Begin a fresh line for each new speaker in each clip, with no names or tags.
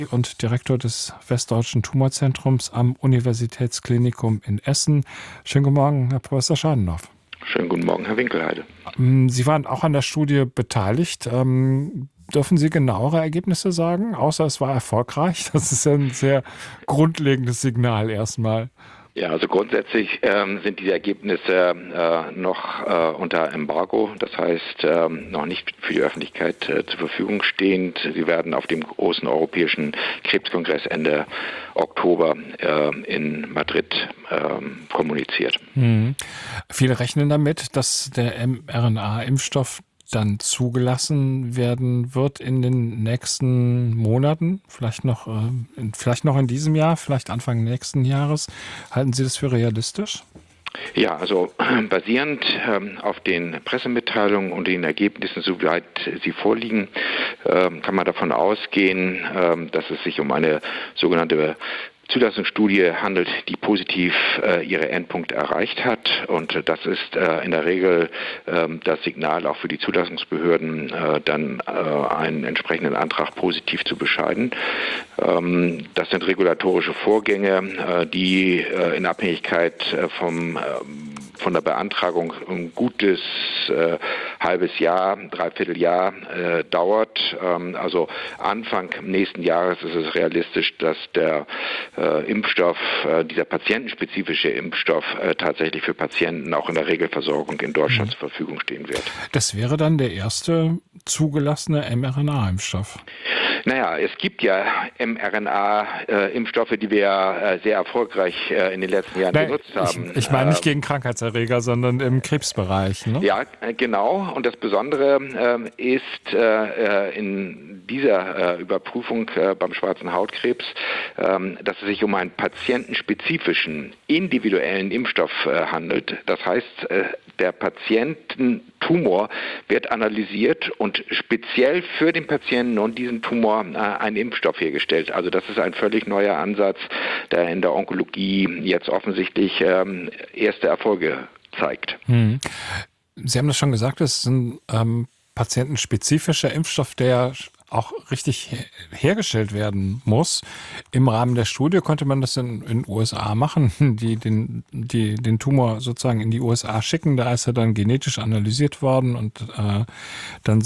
und Direktor des Westdeutschen Tumorzentrums am Universitätsklinikum in Essen. Schönen guten Morgen, Herr Professor Schadendorf.
Schönen guten Morgen, Herr Winkelheide.
Sie waren auch an der Studie beteiligt. Dürfen Sie genauere Ergebnisse sagen, außer es war erfolgreich? Das ist ja ein sehr grundlegendes Signal erstmal.
Ja, also grundsätzlich sind diese Ergebnisse noch unter Embargo, das heißt noch nicht für die Öffentlichkeit zur Verfügung stehend. Sie werden auf dem großen europäischen Krebskongress Ende Oktober in Madrid kommuniziert.
Viele rechnen damit, dass der mRNA-Impfstoff dann zugelassen werden wird in den nächsten Monaten, vielleicht noch in diesem Jahr, vielleicht Anfang nächsten Jahres. Halten Sie das für realistisch?
Ja, also basierend auf den Pressemitteilungen und den Ergebnissen, soweit sie vorliegen, kann man davon ausgehen, dass es sich um eine sogenannte Zulassungsstudie handelt, die positiv ihre Endpunkte erreicht hat. Und das ist in der Regel das Signal auch für die Zulassungsbehörden, dann einen entsprechenden Antrag positiv zu bescheiden. Das sind regulatorische Vorgänge, die in Abhängigkeit von der Beantragung ein gutes halbes Jahr, dreiviertel Jahr dauert. Also Anfang nächsten Jahres ist es realistisch, dass der Impfstoff, dieser patientenspezifische Impfstoff tatsächlich für Patienten auch in der Regelversorgung in Deutschland zur Verfügung stehen wird.
Das wäre dann der erste zugelassene mRNA-Impfstoff.
Naja, es gibt ja mRNA-Impfstoffe, die wir sehr erfolgreich in den letzten Jahren genutzt haben.
Ich meine nicht gegen Krankheitserreger, sondern im Krebsbereich. Ne?
Ja, genau. Und das Besondere ist in dieser Überprüfung beim schwarzen Hautkrebs, dass es sich um einen patientenspezifischen, individuellen Impfstoff handelt. Das heißt, der Patiententumor wird analysiert und speziell für den Patienten und diesen Tumor ein Impfstoff hergestellt. Also das ist ein völlig neuer Ansatz, der in der Onkologie jetzt offensichtlich erste Erfolge zeigt.
Sie haben das schon gesagt, es ist ein patientenspezifischer Impfstoff, der auch richtig hergestellt werden muss. Im Rahmen der Studie konnte man das in den USA machen, die den Tumor sozusagen in die USA schicken. Da ist er dann genetisch analysiert worden und dann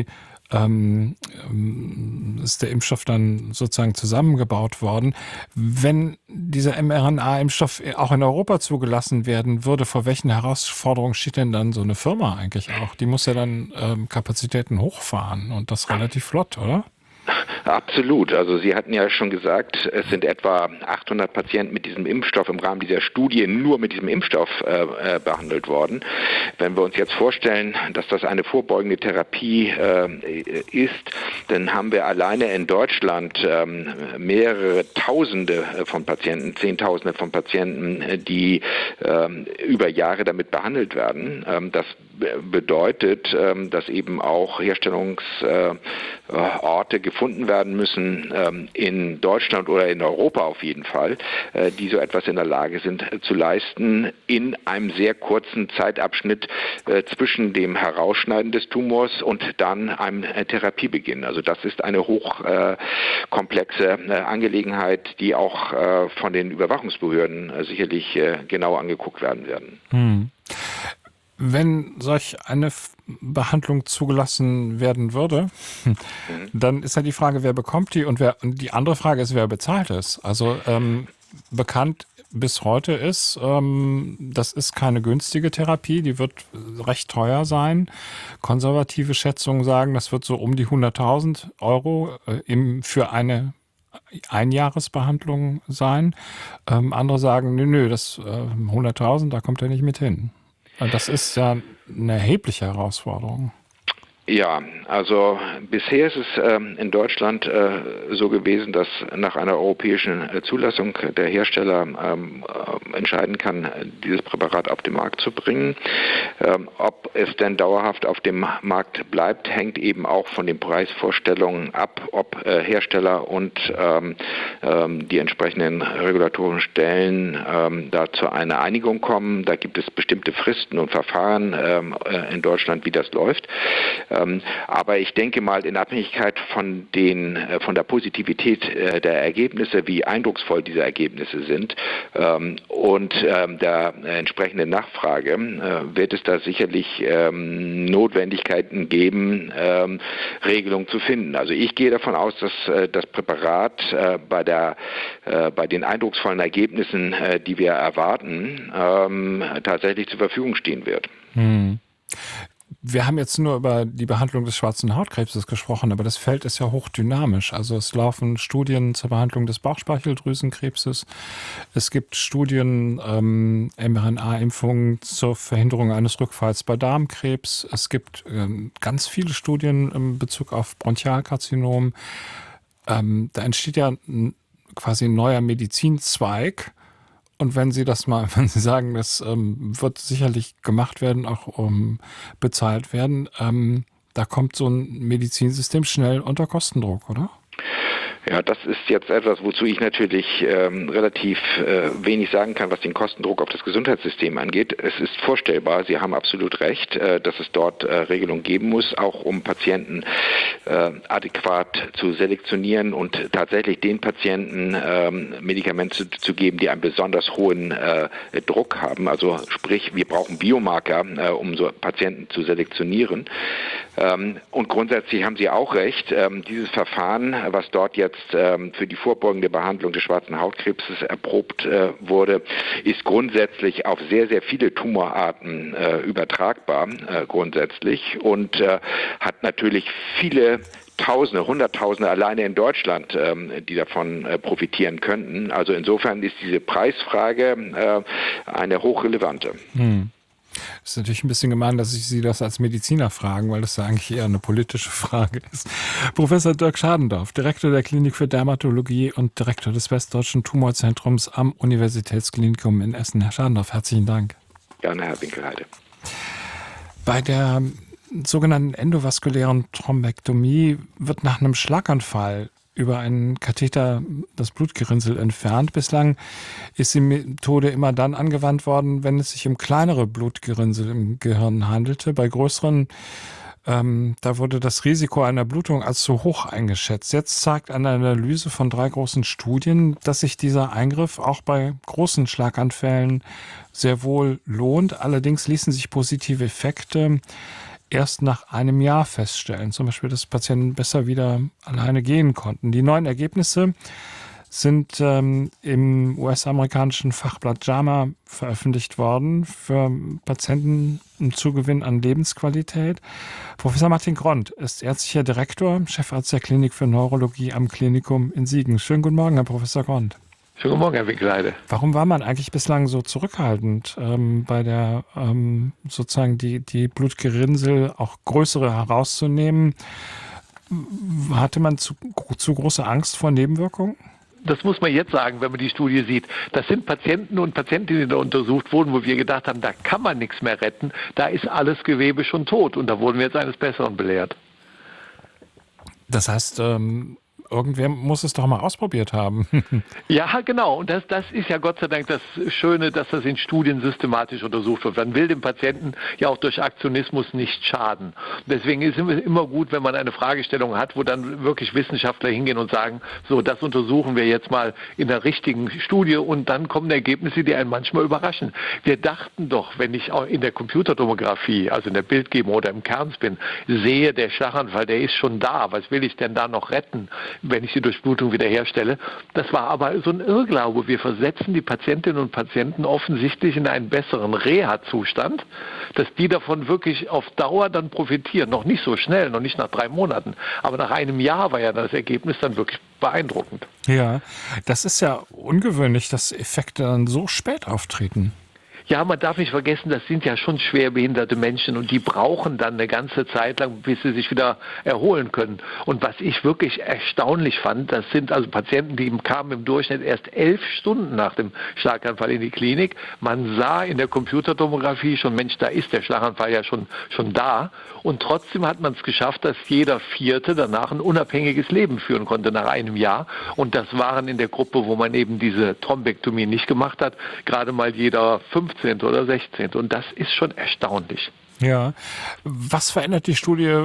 ist der Impfstoff dann sozusagen zusammengebaut worden. Wenn dieser mRNA-Impfstoff auch in Europa zugelassen werden würde, vor welchen Herausforderungen steht denn dann so eine Firma eigentlich auch? Die muss ja dann Kapazitäten hochfahren und das relativ flott, oder?
Absolut. Also Sie hatten ja schon gesagt, es sind etwa 800 Patienten mit diesem Impfstoff im Rahmen dieser Studie nur mit diesem Impfstoff behandelt worden. Wenn wir uns jetzt vorstellen, dass das eine vorbeugende Therapie ist, dann haben wir alleine in Deutschland mehrere Tausende von Patienten, Zehntausende von Patienten, die über Jahre damit behandelt werden. Das bedeutet, dass eben auch Herstellungsorte gefunden werden müssen, in Deutschland oder in Europa auf jeden Fall, die so etwas in der Lage sind zu leisten, in einem sehr kurzen Zeitabschnitt zwischen dem Herausschneiden des Tumors und dann einem Therapiebeginn. Also das ist eine hochkomplexe Angelegenheit, die auch von den Überwachungsbehörden sicherlich genau angeguckt werden.
Wenn solch eine Behandlung zugelassen werden würde, dann ist ja die Frage, wer bekommt die und die andere Frage ist, wer bezahlt es. Also bekannt bis heute ist, das ist keine günstige Therapie, die wird recht teuer sein. Konservative Schätzungen sagen, das wird so um die 100.000 Euro für eine Einjahresbehandlung sein. Andere sagen, nö, das 100.000, da kommt er nicht mit hin. Das ist ja eine erhebliche Herausforderung.
Ja, also bisher ist es in Deutschland so gewesen, dass nach einer europäischen Zulassung der Hersteller entscheiden kann, dieses Präparat auf den Markt zu bringen. Ob es denn dauerhaft auf dem Markt bleibt, hängt eben auch von den Preisvorstellungen ab, ob Hersteller und die entsprechenden regulatorischen Stellen da zu einer Einigung kommen. Da gibt es bestimmte Fristen und Verfahren in Deutschland, wie das läuft. Aber ich denke mal, in Abhängigkeit von der Positivität der Ergebnisse, wie eindrucksvoll diese Ergebnisse sind und der entsprechenden Nachfrage, wird es da sicherlich Notwendigkeiten geben, Regelungen zu finden. Also ich gehe davon aus, dass das Präparat bei den eindrucksvollen Ergebnissen, die wir erwarten, tatsächlich zur Verfügung stehen wird.
Wir haben jetzt nur über die Behandlung des schwarzen Hautkrebses gesprochen, aber das Feld ist ja hochdynamisch. Also es laufen Studien zur Behandlung des Bauchspeicheldrüsenkrebses. Es gibt Studien, mRNA-Impfungen zur Verhinderung eines Rückfalls bei Darmkrebs. Es gibt ganz viele Studien in Bezug auf Bronchialkarzinom. Da entsteht ja quasi ein neuer Medizinzweig. Und wenn Sie sagen, das wird sicherlich gemacht werden, auch bezahlt werden, da kommt so ein Medizinsystem schnell unter Kostendruck, oder?
Ja, das ist jetzt etwas, wozu ich natürlich relativ wenig sagen kann, was den Kostendruck auf das Gesundheitssystem angeht. Es ist vorstellbar, Sie haben absolut recht, dass es dort Regelungen geben muss, auch um Patienten adäquat zu selektionieren und tatsächlich den Patienten Medikamente zu geben, die einen besonders hohen Druck haben. Also sprich, wir brauchen Biomarker, um so Patienten zu selektionieren. Und grundsätzlich haben Sie auch recht, dieses Verfahren, was dort jetzt für die vorbeugende Behandlung des schwarzen Hautkrebses erprobt wurde, ist grundsätzlich auf sehr, sehr viele Tumorarten übertragbar grundsätzlich und hat natürlich viele Tausende, Hunderttausende alleine in Deutschland, die davon profitieren könnten. Also insofern ist diese Preisfrage eine hochrelevante.
Das ist natürlich ein bisschen gemein, dass ich Sie das als Mediziner fragen, weil das ja eigentlich eher eine politische Frage ist. Professor Dirk Schadendorf, Direktor der Klinik für Dermatologie und Direktor des Westdeutschen Tumorzentrums am Universitätsklinikum in Essen. Herr Schadendorf, herzlichen Dank.
Gerne, Herr Winkelheide.
Bei der sogenannten endovaskulären Thrombektomie wird nach einem Schlaganfall über einen Katheter das Blutgerinnsel entfernt. Bislang ist die Methode immer dann angewandt worden, wenn es sich um kleinere Blutgerinnsel im Gehirn handelte. Bei größeren, da wurde das Risiko einer Blutung als zu hoch eingeschätzt. Jetzt zeigt eine Analyse von 3 großen Studien, dass sich dieser Eingriff auch bei großen Schlaganfällen sehr wohl lohnt. Allerdings ließen sich positive Effekte erst nach einem Jahr feststellen. Zum Beispiel, dass Patienten besser wieder alleine gehen konnten. Die neuen Ergebnisse sind im US-amerikanischen Fachblatt JAMA veröffentlicht worden für Patienten im Zugewinn an Lebensqualität. Professor Martin Grond ist ärztlicher Direktor, Chefarzt der Klinik für Neurologie am Klinikum in Siegen. Schönen guten Morgen, Herr Professor Grond.
Schönen guten Morgen, Herr Winkelheide.
Warum war man eigentlich bislang so zurückhaltend bei der sozusagen die Blutgerinnsel, auch größere herauszunehmen? Hatte man zu große Angst vor Nebenwirkungen?
Das muss man jetzt sagen, wenn man die Studie sieht. Das sind Patienten und Patientinnen, die da untersucht wurden, wo wir gedacht haben, da kann man nichts mehr retten. Da ist alles Gewebe schon tot. Und da wurden wir jetzt eines Besseren belehrt.
Das heißt, irgendwer muss es doch mal ausprobiert haben.
Ja, genau. Und das ist ja Gott sei Dank das Schöne, dass das in Studien systematisch untersucht wird. Man will dem Patienten ja auch durch Aktionismus nicht schaden. Deswegen ist es immer gut, wenn man eine Fragestellung hat, wo dann wirklich Wissenschaftler hingehen und sagen, so, das untersuchen wir jetzt mal in der richtigen Studie und dann kommen Ergebnisse, die einen manchmal überraschen. Wir dachten doch, wenn ich auch in der Computertomographie, also in der Bildgebung oder im Kernspin, sehe, der Schlaganfall, der ist schon da. Was will ich denn da noch retten, wenn ich die Durchblutung wiederherstelle? Das war aber so ein Irrglaube. Wir versetzen die Patientinnen und Patienten offensichtlich in einen besseren Reha-Zustand, dass die davon wirklich auf Dauer dann profitieren. Noch nicht so schnell, noch nicht nach 3 Monaten. Aber nach einem Jahr war ja das Ergebnis dann wirklich beeindruckend.
Ja, das ist ja ungewöhnlich, dass Effekte dann so spät auftreten.
Ja, man darf nicht vergessen, das sind ja schon schwerbehinderte Menschen und die brauchen dann eine ganze Zeit lang, bis sie sich wieder erholen können. Und was ich wirklich erstaunlich fand, das sind also Patienten, die kamen im Durchschnitt erst 11 Stunden nach dem Schlaganfall in die Klinik. Man sah in der Computertomographie schon, Mensch, da ist der Schlaganfall ja schon da. Und trotzdem hat man es geschafft, dass jeder Vierte danach ein unabhängiges Leben führen konnte nach einem Jahr. Und das waren in der Gruppe, wo man eben diese Thrombektomie nicht gemacht hat, gerade mal jeder 15. oder 16. Und das ist schon erstaunlich.
Ja. Was verändert die Studie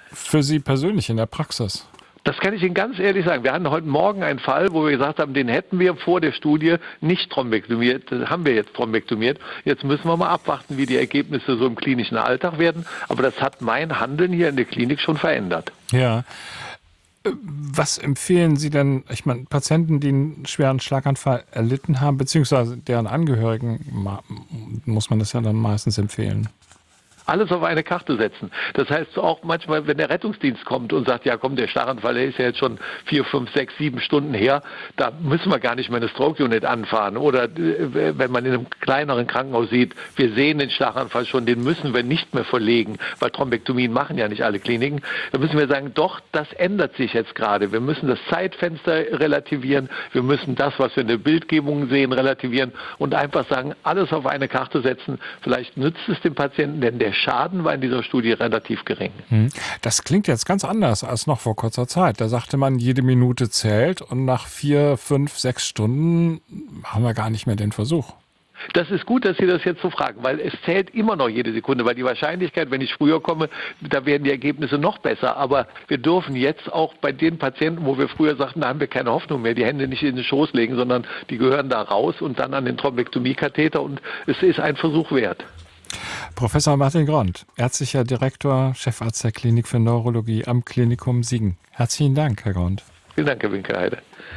für Sie persönlich in der Praxis?
Das kann ich Ihnen ganz ehrlich sagen. Wir hatten heute Morgen einen Fall, wo wir gesagt haben, den hätten wir vor der Studie nicht thrombektomiert. Das haben wir jetzt thrombektomiert. Jetzt müssen wir mal abwarten, wie die Ergebnisse so im klinischen Alltag werden. Aber das hat mein Handeln hier in der Klinik schon verändert.
Ja. Was empfehlen Sie denn, ich meine, Patienten, die einen schweren Schlaganfall erlitten haben, beziehungsweise deren Angehörigen, muss man das ja dann meistens empfehlen?
Alles auf eine Karte setzen. Das heißt auch manchmal, wenn der Rettungsdienst kommt und sagt, ja komm, der Schlaganfall, der ist ja jetzt schon 4, 5, 6, 7 Stunden her, da müssen wir gar nicht mehr eine Stroke-Unit anfahren. Oder wenn man in einem kleineren Krankenhaus sieht, wir sehen den Schlaganfall schon, den müssen wir nicht mehr verlegen, weil Thrombektomien machen ja nicht alle Kliniken. Da müssen wir sagen, doch, das ändert sich jetzt gerade. Wir müssen das Zeitfenster relativieren, wir müssen das, was wir in der Bildgebung sehen, relativieren und einfach sagen, alles auf eine Karte setzen. Vielleicht nützt es dem Patienten, denn der Schaden war in dieser Studie relativ gering.
Das klingt jetzt ganz anders als noch vor kurzer Zeit. Da sagte man, jede Minute zählt und nach 4, 5, 6 Stunden haben wir gar nicht mehr den Versuch.
Das ist gut, dass Sie das jetzt so fragen, weil es zählt immer noch jede Sekunde, weil die Wahrscheinlichkeit, wenn ich früher komme, da werden die Ergebnisse noch besser. Aber wir dürfen jetzt auch bei den Patienten, wo wir früher sagten, da haben wir keine Hoffnung mehr, die Hände nicht in den Schoß legen, sondern die gehören da raus und dann an den Thrombektomiekatheter und es ist ein Versuch wert.
Professor Martin Grond, ärztlicher Direktor, Chefarzt der Klinik für Neurologie am Klinikum Siegen. Herzlichen Dank, Herr Grond.
Vielen Dank, Herr Winkelheide.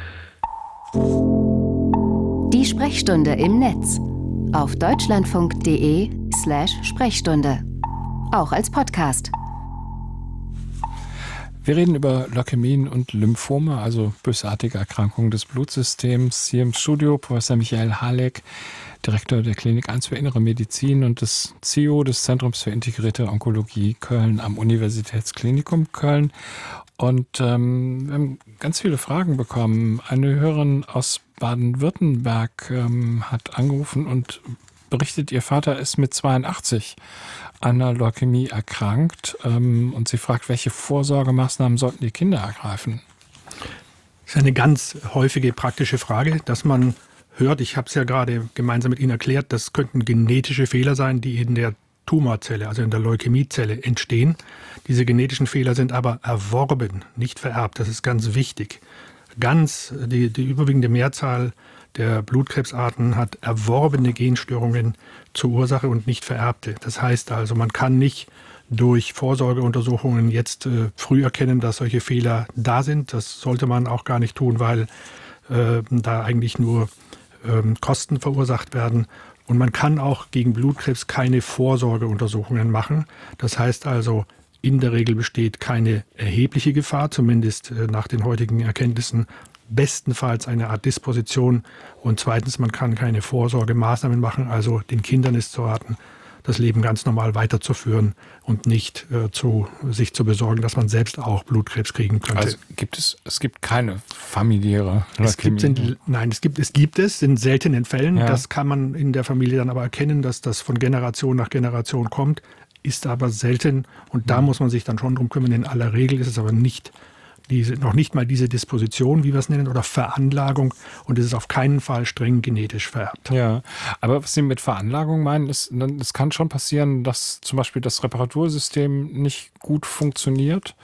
Die Sprechstunde im Netz auf deutschlandfunk.de/Sprechstunde. Auch als Podcast.
Wir reden über Leukämien und Lymphome, also bösartige Erkrankungen des Blutsystems. Hier im Studio Professor Michael Halleck, Direktor der Klinik 1 für Innere Medizin und des CEO des Zentrums für Integrierte Onkologie Köln am Universitätsklinikum Köln. Und wir haben ganz viele Fragen bekommen. Eine Hörerin aus Baden-Württemberg hat angerufen und berichtet, ihr Vater ist mit 82 an einer Leukämie erkrankt. Und sie fragt, welche Vorsorgemaßnahmen sollten die Kinder ergreifen?
Das ist eine ganz häufige praktische Frage, dass man hört, ich habe es ja gerade gemeinsam mit Ihnen erklärt, das könnten genetische Fehler sein, die in der Tumorzelle, also in der Leukämiezelle entstehen. Diese genetischen Fehler sind aber erworben, nicht vererbt. Das ist ganz wichtig. Die überwiegende Mehrzahl der Blutkrebsarten hat erworbene Genstörungen zur Ursache und nicht vererbte. Das heißt also, man kann nicht durch Vorsorgeuntersuchungen jetzt früh erkennen, dass solche Fehler da sind. Das sollte man auch gar nicht tun, weil da eigentlich nur Kosten verursacht werden. Und man kann auch gegen Blutkrebs keine Vorsorgeuntersuchungen machen. Das heißt also, in der Regel besteht keine erhebliche Gefahr, zumindest nach den heutigen Erkenntnissen, bestenfalls eine Art Disposition. Und zweitens, man kann keine Vorsorgemaßnahmen machen. Also den Kindern ist zu raten, das Leben ganz normal weiterzuführen und nicht sich zu besorgen, dass man selbst auch Blutkrebs kriegen könnte.
Also es gibt keine familiäre Leukämie?
Es gibt es in seltenen Fällen.
Ja.
Das kann man in der Familie dann aber erkennen, dass das von Generation nach Generation kommt, ist aber selten. Und da muss man sich dann schon drum kümmern. In aller Regel ist es aber noch nicht mal diese Disposition, wie wir es nennen, oder Veranlagung, und es ist auf keinen Fall streng genetisch vererbt.
Ja, aber was Sie mit Veranlagung meinen, es kann schon passieren, dass zum Beispiel das Reparatursystem nicht gut funktioniert.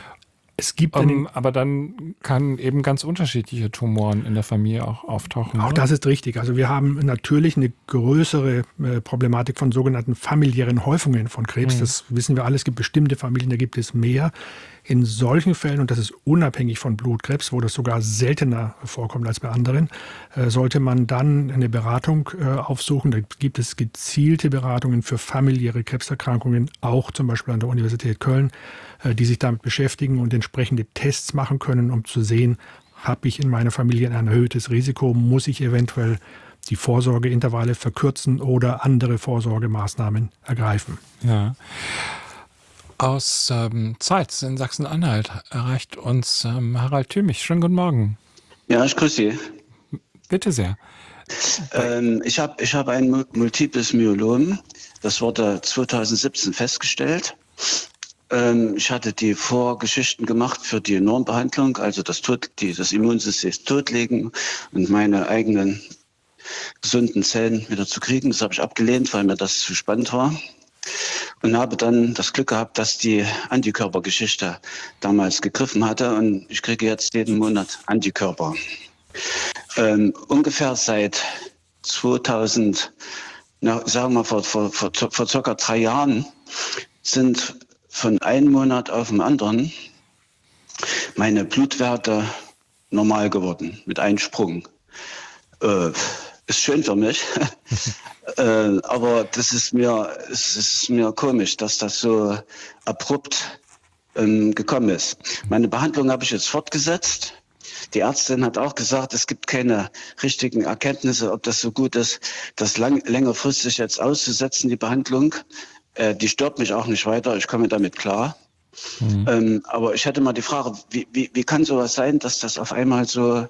Es gibt
aber dann kann eben ganz unterschiedliche Tumoren in der Familie auch auftauchen.
Auch das ist richtig. Also wir haben natürlich eine größere Problematik von sogenannten familiären Häufungen von Krebs. Das wissen wir alle. Es gibt bestimmte Familien, da gibt es mehr. In solchen Fällen, und das ist unabhängig von Blutkrebs, wo das sogar seltener vorkommt als bei anderen, sollte man dann eine Beratung aufsuchen. Da gibt es gezielte Beratungen für familiäre Krebserkrankungen, auch zum Beispiel an der Universität Köln, die sich damit beschäftigen und entsprechende Tests machen können, um zu sehen, habe ich in meiner Familie ein erhöhtes Risiko, muss ich eventuell die Vorsorgeintervalle verkürzen oder andere Vorsorgemaßnahmen ergreifen.
Ja. Aus Zeitz in Sachsen-Anhalt erreicht uns Harald Thümich. Schönen guten Morgen.
Ja, ich grüße Sie.
Bitte sehr.
Ich hab ein multiples Myelom. Das wurde 2017 festgestellt. Ich hatte die Vorgeschichten gemacht für die Normbehandlung, also das Immunsystem totlegen und meine eigenen gesunden Zellen wieder zu kriegen. Das habe ich abgelehnt, weil mir das zu spannend war. und habe dann das Glück gehabt, dass die Antikörpergeschichte damals gegriffen hatte und ich kriege jetzt jeden Monat Antikörper. Ungefähr seit 2000, sagen wir vor circa 3 Jahren, sind von einem Monat auf den anderen meine Blutwerte normal geworden, mit einem Sprung. Ist schön für mich, aber es ist mir komisch, dass das so abrupt gekommen ist. Meine Behandlung habe ich jetzt fortgesetzt. Die Ärztin hat auch gesagt, es gibt keine richtigen Erkenntnisse, ob das so gut ist, das längerfristig jetzt auszusetzen, die Behandlung. Die stört mich auch nicht weiter, ich komme damit klar. Aber ich hätte mal die Frage, wie kann sowas sein, dass das auf einmal so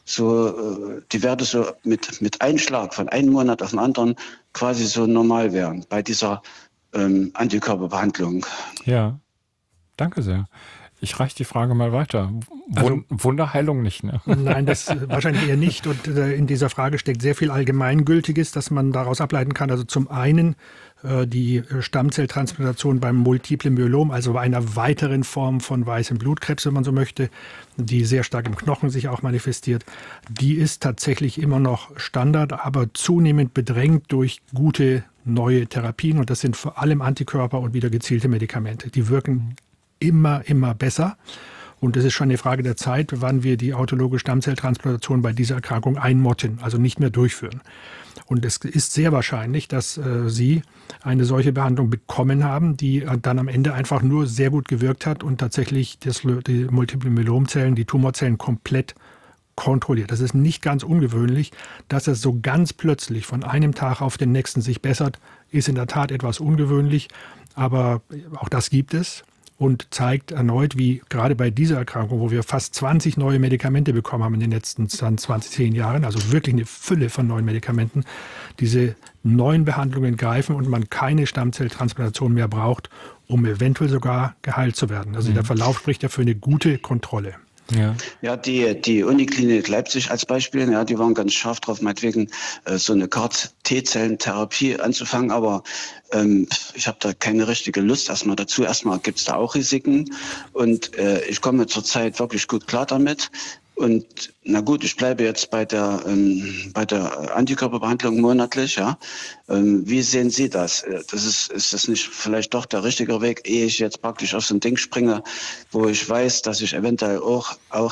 die Werte so mit Einschlag von einem Monat auf den anderen quasi so normal wären bei dieser Antikörperbehandlung?
Ja, danke sehr. Ich reiche die Frage mal weiter. Wunderheilung nicht, ne?
Nein, das wahrscheinlich eher nicht. Und in dieser Frage steckt sehr viel Allgemeingültiges, das man daraus ableiten kann. Also zum einen die Stammzelltransplantation beim Multiplen Myelom, also bei einer weiteren Form von weißem Blutkrebs, wenn man so möchte, die sehr stark im Knochen sich auch manifestiert. Die ist tatsächlich immer noch Standard, aber zunehmend bedrängt durch gute neue Therapien. Und das sind vor allem Antikörper und wieder gezielte Medikamente. Die wirken immer besser. Und es ist schon eine Frage der Zeit, wann wir die autologe Stammzelltransplantation bei dieser Erkrankung einmotten, also nicht mehr durchführen. Und es ist sehr wahrscheinlich, dass Sie eine solche Behandlung bekommen haben, die dann am Ende einfach nur sehr gut gewirkt hat und tatsächlich die Multiple Myelomzellen, die Tumorzellen komplett kontrolliert. Das ist nicht ganz ungewöhnlich, dass es so ganz plötzlich von einem Tag auf den nächsten sich bessert, ist in der Tat etwas ungewöhnlich, aber auch das gibt es. Und zeigt erneut, wie gerade bei dieser Erkrankung, wo wir fast 20 neue Medikamente bekommen haben in den letzten 10 Jahren, also wirklich eine Fülle von neuen Medikamenten, diese neuen Behandlungen greifen und man keine Stammzelltransplantation mehr braucht, um eventuell sogar geheilt zu werden. Also der Verlauf spricht ja für eine gute Kontrolle.
Ja, die Uniklinik Leipzig als Beispiel, ja, die waren ganz scharf drauf, meinetwegen so eine CAR-T-Zellentherapie anzufangen, aber ich habe da keine richtige Lust erstmal dazu. Erstmal gibt es da auch Risiken und ich komme zurzeit wirklich gut klar damit. Und na gut, ich bleibe jetzt bei der Antikörperbehandlung monatlich. Ja. Wie sehen Sie das? Ist das nicht vielleicht doch der richtige Weg, ehe ich jetzt praktisch auf so ein Ding springe, wo ich weiß, dass ich eventuell auch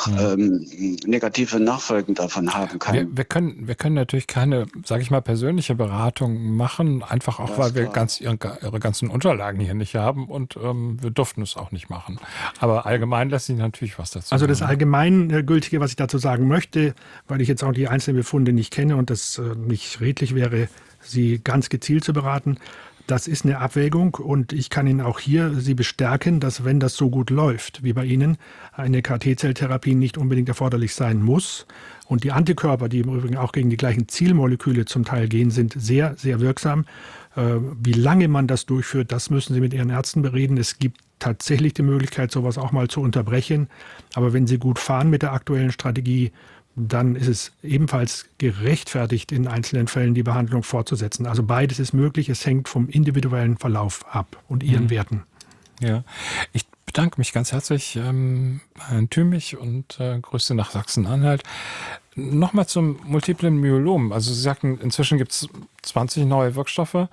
negative Nachfolgen davon haben kann?
Wir können natürlich keine, sage ich mal, persönliche Beratung machen, einfach auch, weil wir ihre ganzen Unterlagen hier nicht haben und wir durften es auch nicht machen. Aber allgemein lässt sich natürlich was dazu
Also das
sagen.
Allgemeingültige, was ich dazu sagen möchte, weil ich jetzt auch die einzelnen Befunde nicht kenne und das nicht redlich wäre, Sie ganz gezielt zu beraten, das ist eine Abwägung und ich kann Ihnen auch hier Sie bestärken, dass wenn das so gut läuft wie bei Ihnen, eine KT-Zelltherapie nicht unbedingt erforderlich sein muss. Und die Antikörper, die im Übrigen auch gegen die gleichen Zielmoleküle zum Teil gehen, sind sehr wirksam. Wie lange man das durchführt, das müssen Sie mit Ihren Ärzten bereden. Es gibt tatsächlich die Möglichkeit, sowas auch mal zu unterbrechen. Aber wenn Sie gut fahren mit der aktuellen Strategie, dann ist es ebenfalls gerechtfertigt, in einzelnen Fällen die Behandlung fortzusetzen. Also beides ist möglich. Es hängt vom individuellen Verlauf ab und Ihren Werten.
Ja, ich bedanke mich ganz herzlich, Herrn Thümich, und Grüße nach Sachsen-Anhalt. Nochmal zum multiplen Myelom. Also Sie sagten, inzwischen gibt es 20 neue Wirkstoffe.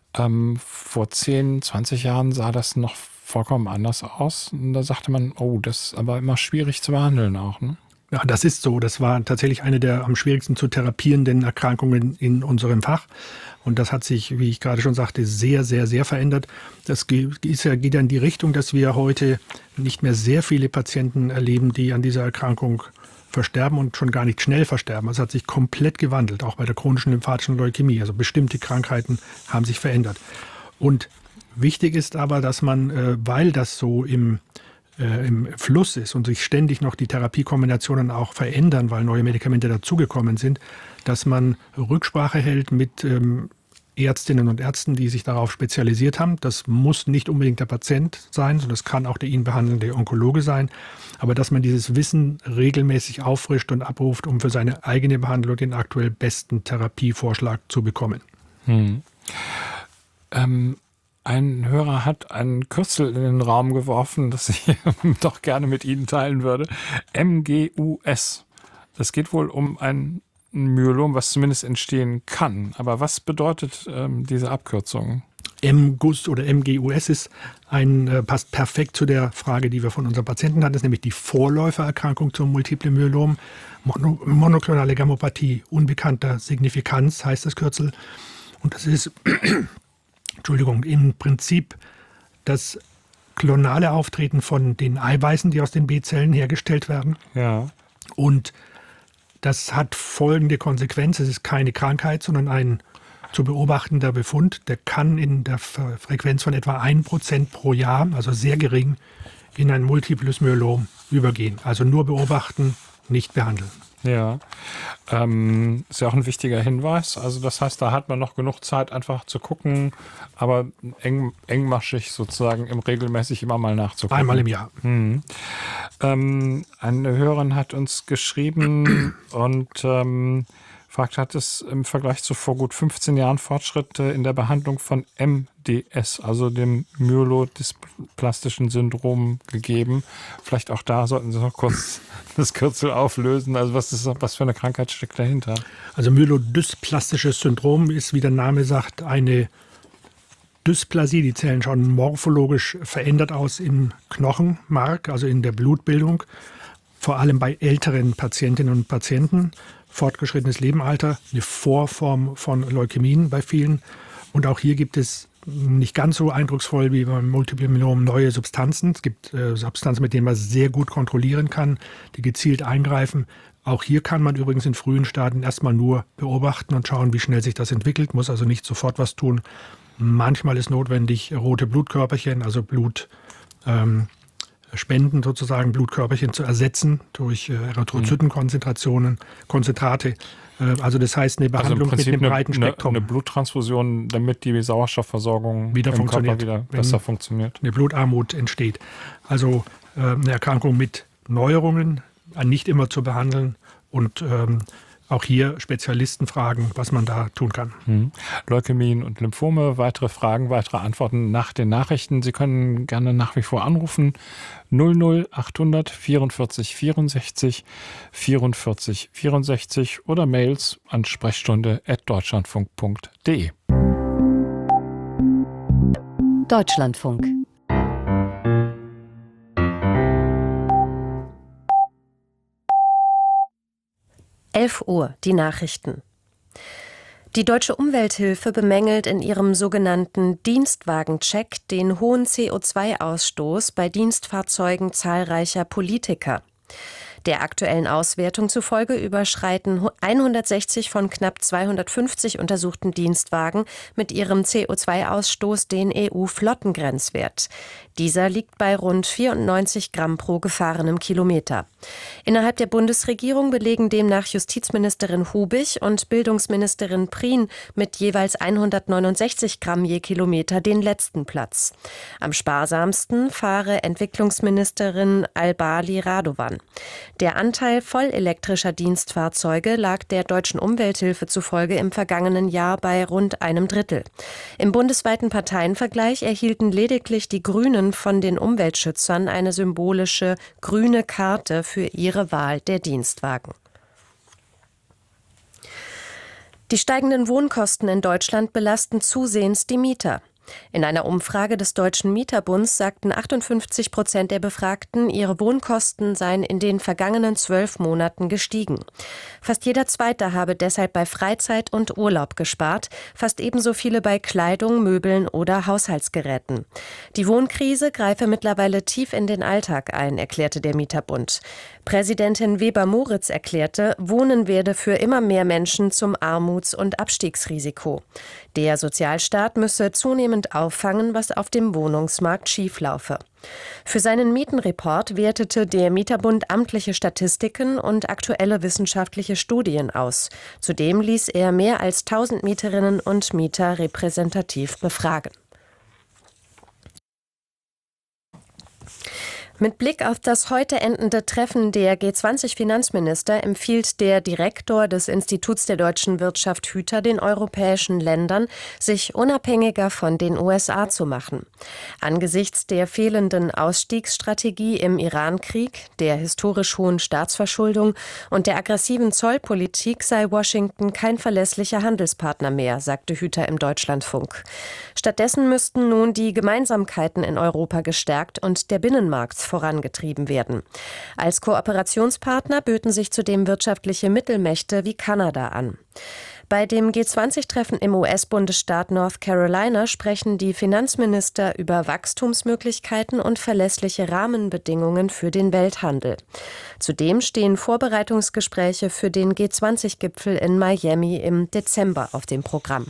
Vor 10, 20 Jahren sah das noch vollkommen anders aus. Und da sagte man, das ist aber immer schwierig zu behandeln auch, ne?
Ja, das ist so. Das war tatsächlich eine der am schwierigsten zu therapierenden Erkrankungen in unserem Fach. Und das hat sich, wie ich gerade schon sagte, sehr verändert. Das geht ja in die Richtung, dass wir heute nicht mehr sehr viele Patienten erleben, die an dieser Erkrankung versterben und schon gar nicht schnell versterben. Es hat sich komplett gewandelt, auch bei der chronischen lymphatischen Leukämie. Also bestimmte Krankheiten haben sich verändert. Und wichtig ist aber, dass man, weil das so im Fluss ist und sich ständig noch die Therapiekombinationen auch verändern, weil neue Medikamente dazugekommen sind, dass man Rücksprache hält mit Ärztinnen und Ärzten, die sich darauf spezialisiert haben. Das muss nicht unbedingt der Patient sein, sondern das kann auch der ihn behandelnde Onkologe sein. Aber dass man dieses Wissen regelmäßig auffrischt und abruft, um für seine eigene Behandlung den aktuell besten Therapievorschlag zu bekommen.
Eine Ein Hörer hat ein Kürzel in den Raum geworfen, das ich doch gerne mit Ihnen teilen würde. MGUS. Das geht wohl um ein Myelom, was zumindest entstehen kann. Aber was bedeutet diese Abkürzung?
MGUS oder MGUS passt perfekt zu der Frage, die wir von unseren Patienten hatten. Das ist nämlich die Vorläufererkrankung zum Multiple Myelom. Monoklonale Gammopathie unbekannter Signifikanz heißt das Kürzel. Und das ist, im Prinzip das klonale Auftreten von den Eiweißen, die aus den B-Zellen hergestellt werden.
Ja.
Und das hat folgende Konsequenz. Es ist keine Krankheit, sondern ein zu beobachtender Befund. Der kann in der Frequenz von etwa 1% pro Jahr, also sehr gering, in ein Multiples Myelom übergehen. Also nur beobachten, nicht behandeln.
Ja, ist ja auch ein wichtiger Hinweis. Also das heißt, da hat man noch genug Zeit, einfach zu gucken, aber engmaschig sozusagen regelmäßig immer mal nachzugucken.
Einmal im Jahr.
Eine Hörerin hat uns geschrieben und fragt, hat es im Vergleich zu vor gut 15 Jahren Fortschritte in der Behandlung von MDS, also dem myelodysplastischen Syndrom, gegeben? Vielleicht auch da sollten Sie noch kurz das Kürzel auflösen. Also was für eine Krankheit steckt dahinter? Also
myelodysplastisches Syndrom ist, wie der Name sagt, eine Dysplasie. Die Zellen schauen morphologisch verändert aus im Knochenmark, also in der Blutbildung, vor allem bei älteren Patientinnen und Patienten. Fortgeschrittenes Lebensalter, eine Vorform von Leukämien bei vielen. Und auch hier gibt es nicht ganz so eindrucksvoll wie beim Multiple Myelom neue Substanzen. Es gibt Substanzen, mit denen man sehr gut kontrollieren kann, die gezielt eingreifen. Auch hier kann man übrigens in frühen Stadien erstmal nur beobachten und schauen, wie schnell sich das entwickelt, muss also nicht sofort was tun. Manchmal ist notwendig, rote Blutkörperchen, also Spenden sozusagen, Blutkörperchen zu ersetzen durch Erythrozytenkonzentrate. Also das heißt eine Behandlung mit einem breiten Spektrum.
Eine Bluttransfusion, damit die Sauerstoffversorgung
wieder
im Körper wieder besser funktioniert.
Eine Blutarmut entsteht. Also eine Erkrankung mit Neuerungen, nicht immer zu behandeln und auch hier Spezialisten fragen, was man da tun kann.
Leukämien und Lymphome, weitere Fragen, weitere Antworten nach den Nachrichten. Sie können gerne nach wie vor anrufen. 00800 44 64 44 64 oder Mails an sprechstunde@deutschlandfunk.de.
Deutschlandfunk. Uhr, die Nachrichten. Die Deutsche Umwelthilfe bemängelt in ihrem sogenannten Dienstwagencheck den hohen CO2-Ausstoß bei Dienstfahrzeugen zahlreicher Politiker. Der aktuellen Auswertung zufolge überschreiten 160 von knapp 250 untersuchten Dienstwagen mit ihrem CO2-Ausstoß den EU-Flottengrenzwert. Dieser liegt bei rund 94 Gramm pro gefahrenem Kilometer. Innerhalb der Bundesregierung belegen demnach Justizministerin Hubich und Bildungsministerin Prien mit jeweils 169 Gramm je Kilometer den letzten Platz. Am sparsamsten fahre Entwicklungsministerin Albali Radovan. Der Anteil vollelektrischer Dienstfahrzeuge lag der Deutschen Umwelthilfe zufolge im vergangenen Jahr bei rund einem Drittel. Im bundesweiten Parteienvergleich erhielten lediglich die Grünen von den Umweltschützern eine symbolische grüne Karte für ihre Wahl der Dienstwagen. Die steigenden Wohnkosten in Deutschland belasten zusehends die Mieter. In einer Umfrage des Deutschen Mieterbunds sagten 58% der Befragten, ihre Wohnkosten seien in den vergangenen 12 Monaten gestiegen. Fast jeder Zweite habe deshalb bei Freizeit und Urlaub gespart, fast ebenso viele bei Kleidung, Möbeln oder Haushaltsgeräten. Die Wohnkrise greife mittlerweile tief in den Alltag ein, erklärte der Mieterbund. Präsidentin Weber-Moritz erklärte, Wohnen werde für immer mehr Menschen zum Armuts- und Abstiegsrisiko. Der Sozialstaat müsse zunehmend auffangen, was auf dem Wohnungsmarkt schieflaufe. Für seinen Mietenreport wertete der Mieterbund amtliche Statistiken und aktuelle wissenschaftliche Studien aus. Zudem ließ er mehr als 1000 Mieterinnen und Mieter repräsentativ befragen. Mit Blick auf das heute endende Treffen der G20-Finanzminister empfiehlt der Direktor des Instituts der deutschen Wirtschaft Hüter den europäischen Ländern, sich unabhängiger von den USA zu machen. Angesichts der fehlenden Ausstiegsstrategie im Iran-Krieg, der historisch hohen Staatsverschuldung und der aggressiven Zollpolitik sei Washington kein verlässlicher Handelspartner mehr, sagte Hüter im Deutschlandfunk. Stattdessen müssten nun die Gemeinsamkeiten in Europa gestärkt und der Binnenmarkt vorangetrieben werden. Als Kooperationspartner böten sich zudem wirtschaftliche Mittelmächte wie Kanada an. Bei dem G20-Treffen im US-Bundesstaat North Carolina sprechen die Finanzminister über Wachstumsmöglichkeiten und verlässliche Rahmenbedingungen für den Welthandel. Zudem stehen Vorbereitungsgespräche für den G20-Gipfel in Miami im Dezember auf dem Programm.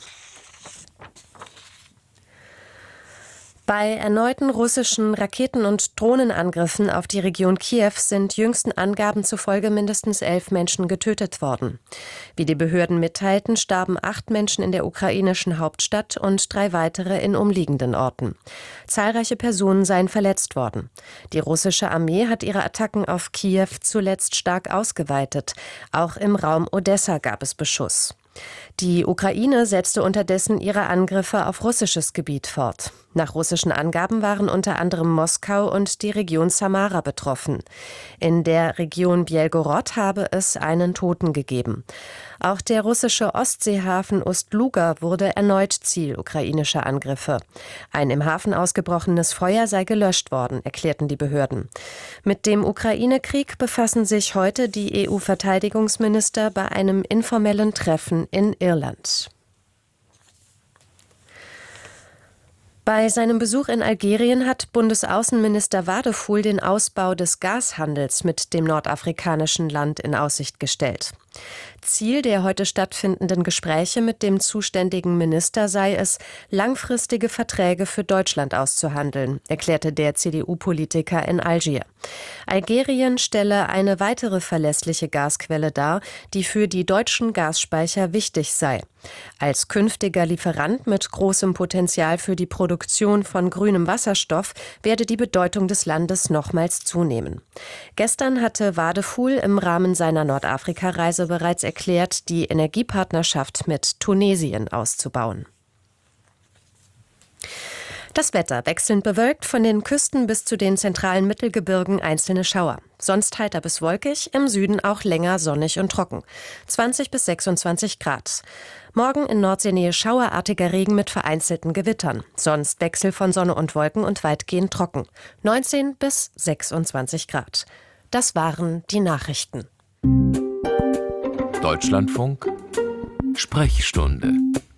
Bei erneuten russischen Raketen- und Drohnenangriffen auf die Region Kiew sind jüngsten Angaben zufolge mindestens 11 Menschen getötet worden. Wie die Behörden mitteilten, starben 8 Menschen in der ukrainischen Hauptstadt und 3 weitere in umliegenden Orten. Zahlreiche Personen seien verletzt worden. Die russische Armee hat ihre Attacken auf Kiew zuletzt stark ausgeweitet. Auch im Raum Odessa gab es Beschuss. Die Ukraine setzte unterdessen ihre Angriffe auf russisches Gebiet fort. Nach russischen Angaben waren unter anderem Moskau und die Region Samara betroffen. In der Region Bjelgorod habe es einen Toten gegeben. Auch der russische Ostseehafen Ust-Luga wurde erneut Ziel ukrainischer Angriffe. Ein im Hafen ausgebrochenes Feuer sei gelöscht worden, erklärten die Behörden. Mit dem Ukraine-Krieg befassen sich heute die EU-Verteidigungsminister bei einem informellen Treffen in Irland. Bei seinem Besuch in Algerien hat Bundesaußenminister Wadefuhl den Ausbau des Gashandels mit dem nordafrikanischen Land in Aussicht gestellt. Ziel der heute stattfindenden Gespräche mit dem zuständigen Minister sei es, langfristige Verträge für Deutschland auszuhandeln, erklärte der CDU-Politiker in Algier. Algerien stelle eine weitere verlässliche Gasquelle dar, die für die deutschen Gasspeicher wichtig sei. Als künftiger Lieferant mit großem Potenzial für die Produktion von grünem Wasserstoff werde die Bedeutung des Landes nochmals zunehmen. Gestern hatte Wadefuhl im Rahmen seiner Nordafrika-Reise bereits erklärt, die Energiepartnerschaft mit Tunesien auszubauen. Das Wetter wechselnd bewölkt, von den Küsten bis zu den zentralen Mittelgebirgen einzelne Schauer. Sonst heiter bis wolkig, im Süden auch länger sonnig und trocken. 20 bis 26 Grad. Morgen in Nordseenähe schauerartiger Regen mit vereinzelten Gewittern. Sonst Wechsel von Sonne und Wolken und weitgehend trocken. 19 bis 26 Grad. Das waren die Nachrichten.
Deutschlandfunk Sprechstunde.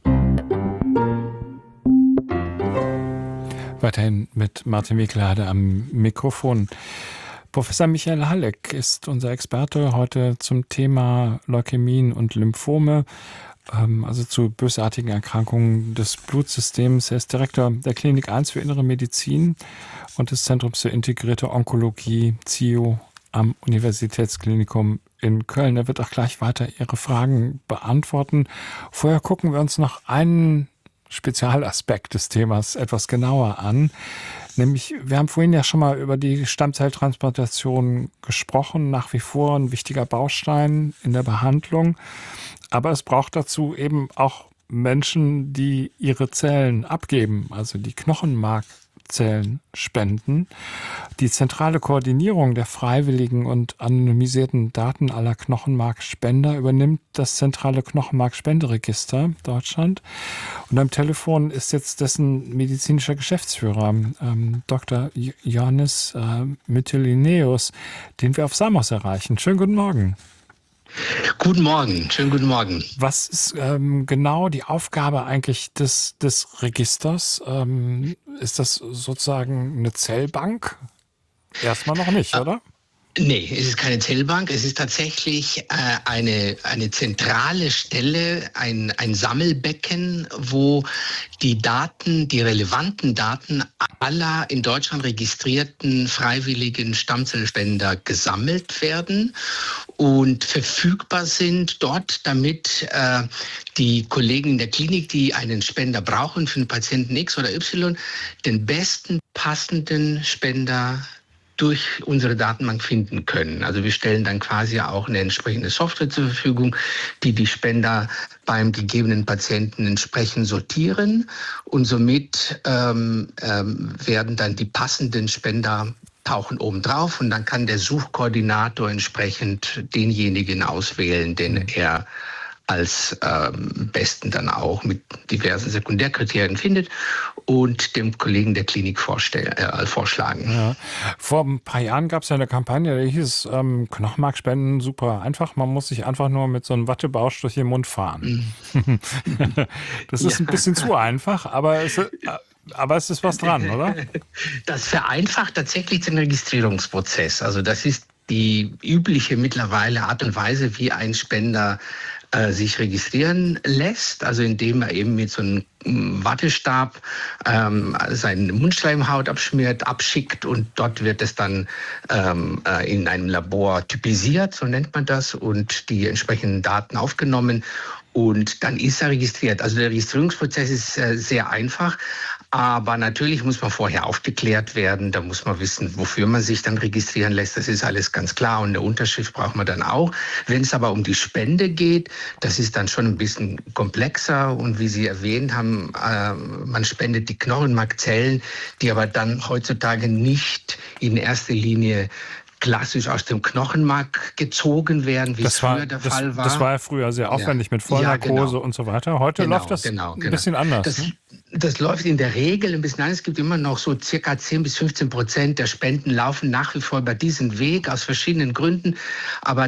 Weiterhin mit Martin Wicklade am Mikrofon. Professor Michael Halleck ist unser Experte heute zum Thema Leukämien und Lymphome, also zu bösartigen Erkrankungen des Blutsystems. Er ist Direktor der Klinik 1 für Innere Medizin und des Zentrums für integrierte Onkologie, ZIO, am Universitätsklinikum in Köln. Er wird auch gleich weiter Ihre Fragen beantworten. Vorher gucken wir uns noch einen Spezialaspekt des Themas etwas genauer an. Nämlich, wir haben vorhin ja schon mal über die Stammzelltransplantation gesprochen, nach wie vor ein wichtiger Baustein in der Behandlung. Aber es braucht dazu eben auch Menschen, die ihre Zellen abgeben, also die Knochenmarkzellen spenden. Die zentrale Koordinierung der freiwilligen und anonymisierten Daten aller Knochenmarkspender übernimmt das zentrale Knochenmarkspenderegister Deutschland. Und am Telefon ist jetzt dessen medizinischer Geschäftsführer, Dr. Ioannis Mytilineos, den wir auf Samos erreichen. Schönen guten Morgen.
Guten Morgen, schönen guten Morgen.
Was ist genau die Aufgabe eigentlich des Registers? Ist das sozusagen eine Zellbank? Erstmal noch nicht, oder?
Nee, es ist keine Zellbank, es ist tatsächlich eine zentrale Stelle, ein Sammelbecken, wo die Daten, die relevanten Daten aller in Deutschland registrierten freiwilligen Stammzellspender gesammelt werden und verfügbar sind dort, damit die Kollegen in der Klinik, die einen Spender brauchen für einen Patienten X oder Y, den besten passenden Spender durch unsere Datenbank finden können. Also wir stellen dann quasi auch eine entsprechende Software zur Verfügung, die die Spender beim gegebenen Patienten entsprechend sortieren und somit werden dann die passenden Spender tauchen oben drauf und dann kann der Suchkoordinator entsprechend denjenigen auswählen, den er als besten dann auch mit diversen Sekundärkriterien findet und dem Kollegen der Klinik vorschlagen.
Ja. Vor ein paar Jahren gab es ja eine Kampagne, die hieß Knochenmarkspenden super einfach. Man muss sich einfach nur mit so einem Wattebausch durch den Mund fahren. Das ist ein bisschen zu einfach, aber es ist was dran, oder?
Das vereinfacht tatsächlich den Registrierungsprozess. Also das ist die übliche mittlerweile Art und Weise, wie ein Spender sich registrieren lässt, also indem er eben mit so einem Wattestab seine Mundschleimhaut abschmiert, abschickt und dort wird es dann in einem Labor typisiert, so nennt man das, und die entsprechenden Daten aufgenommen und dann ist er registriert. Also der Registrierungsprozess ist sehr einfach, aber natürlich muss man vorher aufgeklärt werden, da muss man wissen, wofür man sich dann registrieren lässt, das ist alles ganz klar und eine Unterschrift braucht man dann auch. Wenn es aber um die Spende geht, das ist dann schon ein bisschen komplexer und wie Sie erwähnt haben, man spendet die Knochenmarkzellen, die aber dann heutzutage nicht in erster Linie klassisch aus dem Knochenmark gezogen werden, wie es früher der Fall war.
Das war ja früher sehr aufwendig mit Vollnarkose und so weiter. Heute läuft das ein bisschen anders.
Das läuft in der Regel ein bisschen anders. Es gibt immer noch so circa 10-15% der Spenden laufen nach wie vor über diesen Weg aus verschiedenen Gründen. Aber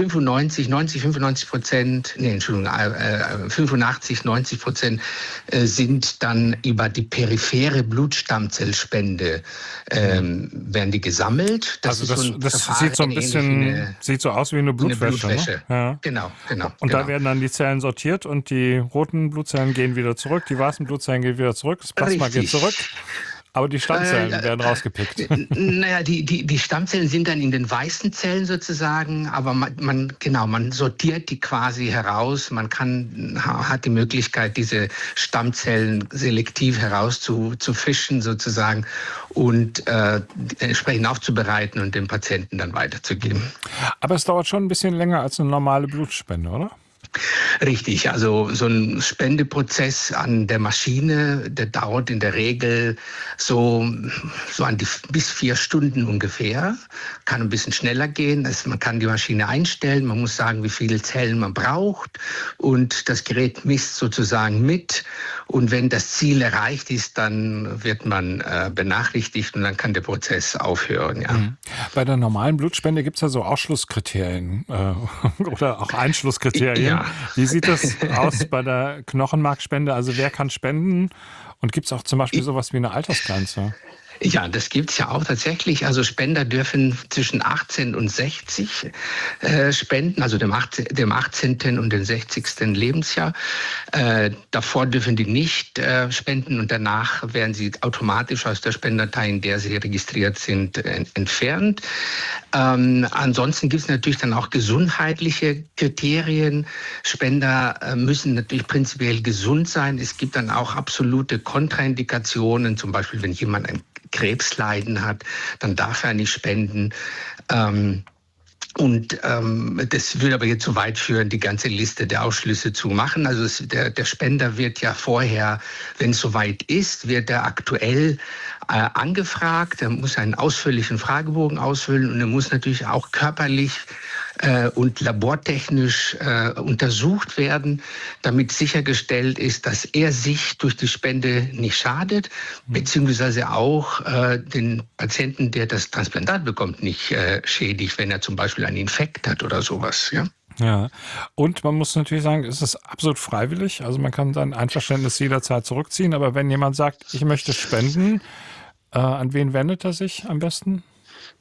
85-90% sind dann über die periphere Blutstammzellspende werden die gesammelt.
Das sieht so ein bisschen sieht so aus wie eine Blutwäsche. Ne? Ja.
Genau.
Und da werden dann die Zellen sortiert und die roten Blutzellen gehen wieder zurück, die weißen Blutzellen gehen wieder zurück, das Plasma geht zurück, aber die Stammzellen werden rausgepickt.
Naja, die Stammzellen sind dann in den weißen Zellen sozusagen, aber man sortiert die quasi heraus. Man hat die Möglichkeit, diese Stammzellen selektiv herauszufischen sozusagen und entsprechend aufzubereiten und dem Patienten dann weiterzugeben.
Aber es dauert schon ein bisschen länger als eine normale Blutspende, oder?
Richtig, also so ein Spendeprozess an der Maschine, der dauert in der Regel so bis 4 Stunden ungefähr. Kann ein bisschen schneller gehen. Man kann die Maschine einstellen, man muss sagen, wie viele Zellen man braucht und das Gerät misst sozusagen mit. Und wenn das Ziel erreicht ist, dann wird man benachrichtigt und dann kann der Prozess aufhören. Ja.
Bei der normalen Blutspende gibt es ja so Ausschlusskriterien oder auch Einschlusskriterien. Ja. Wie sieht das aus bei der Knochenmarkspende? Also wer kann spenden? Und gibt es auch zum Beispiel sowas wie eine Altersgrenze?
Ja, das gibt's ja auch tatsächlich. Also Spender dürfen zwischen 18 und 60 spenden, also dem 18. und dem 60. Lebensjahr. Davor dürfen die nicht spenden und danach werden sie automatisch aus der Spenderdatei, in der sie registriert sind, entfernt. Ansonsten gibt's natürlich dann auch gesundheitliche Kriterien. Spender müssen natürlich prinzipiell gesund sein. Es gibt dann auch absolute Kontraindikationen, zum Beispiel wenn jemand ein Krebsleiden hat, dann darf er nicht spenden. Das würde aber jetzt zu weit führen, die ganze Liste der Ausschlüsse zu machen. Also der Spender wird ja vorher, wenn es soweit ist, wird er aktuell angefragt. Er muss einen ausführlichen Fragebogen ausfüllen und er muss natürlich auch körperlich und labortechnisch untersucht werden, damit sichergestellt ist, dass er sich durch die Spende nicht schadet, beziehungsweise auch den Patienten, der das Transplantat bekommt, nicht schädigt, wenn er zum Beispiel einen Infekt hat oder sowas. Ja?
Ja, und man muss natürlich sagen, es ist absolut freiwillig. Also man kann sein Einverständnis jederzeit zurückziehen. Aber wenn jemand sagt, ich möchte spenden, an wen wendet er sich am besten?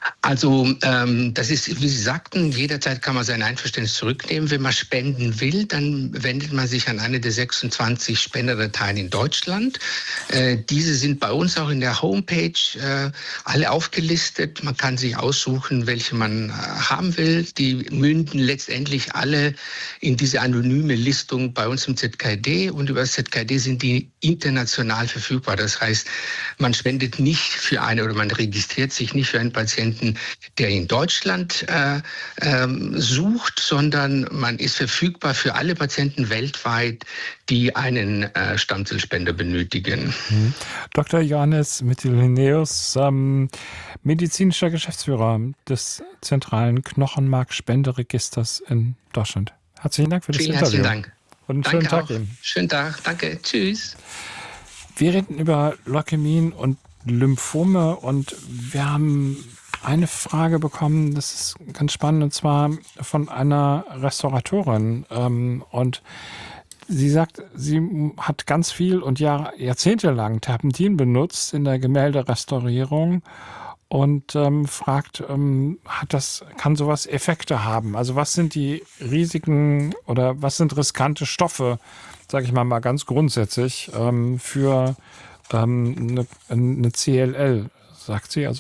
Also das ist, wie Sie sagten, jederzeit kann man sein Einverständnis zurücknehmen. Wenn man spenden will, dann wendet man sich an eine der 26 Spenderdateien in Deutschland. Diese sind bei uns auch in der Homepage alle aufgelistet. Man kann sich aussuchen, welche man haben will. Die münden letztendlich alle in diese anonyme Listung bei uns im ZKD. Und über das ZKD sind die international verfügbar. Das heißt, man spendet nicht für eine oder man registriert sich nicht für einen Patienten, der in Deutschland sucht, sondern man ist verfügbar für alle Patienten weltweit, die einen Stammzellspender benötigen.
Dr. Johannes Mytilineus, medizinischer Geschäftsführer des zentralen Knochenmarkspenderegisters in Deutschland. Herzlichen Dank für das Interview.
Vielen herzlichen Dank.
Und einen schönen Tag Ihnen.
Schönen Tag, danke, tschüss.
Wir reden über Leukämien und Lymphome und wir haben eine Frage bekommen, das ist ganz spannend, und zwar von einer Restauratorin. Und sie sagt, sie hat ganz viel und jahrzehntelang Terpentin benutzt in der Gemälderestaurierung und fragt, kann sowas Effekte haben? Also was sind die Risiken oder was sind riskante Stoffe, sage ich mal ganz grundsätzlich, für eine CLL, sagt sie.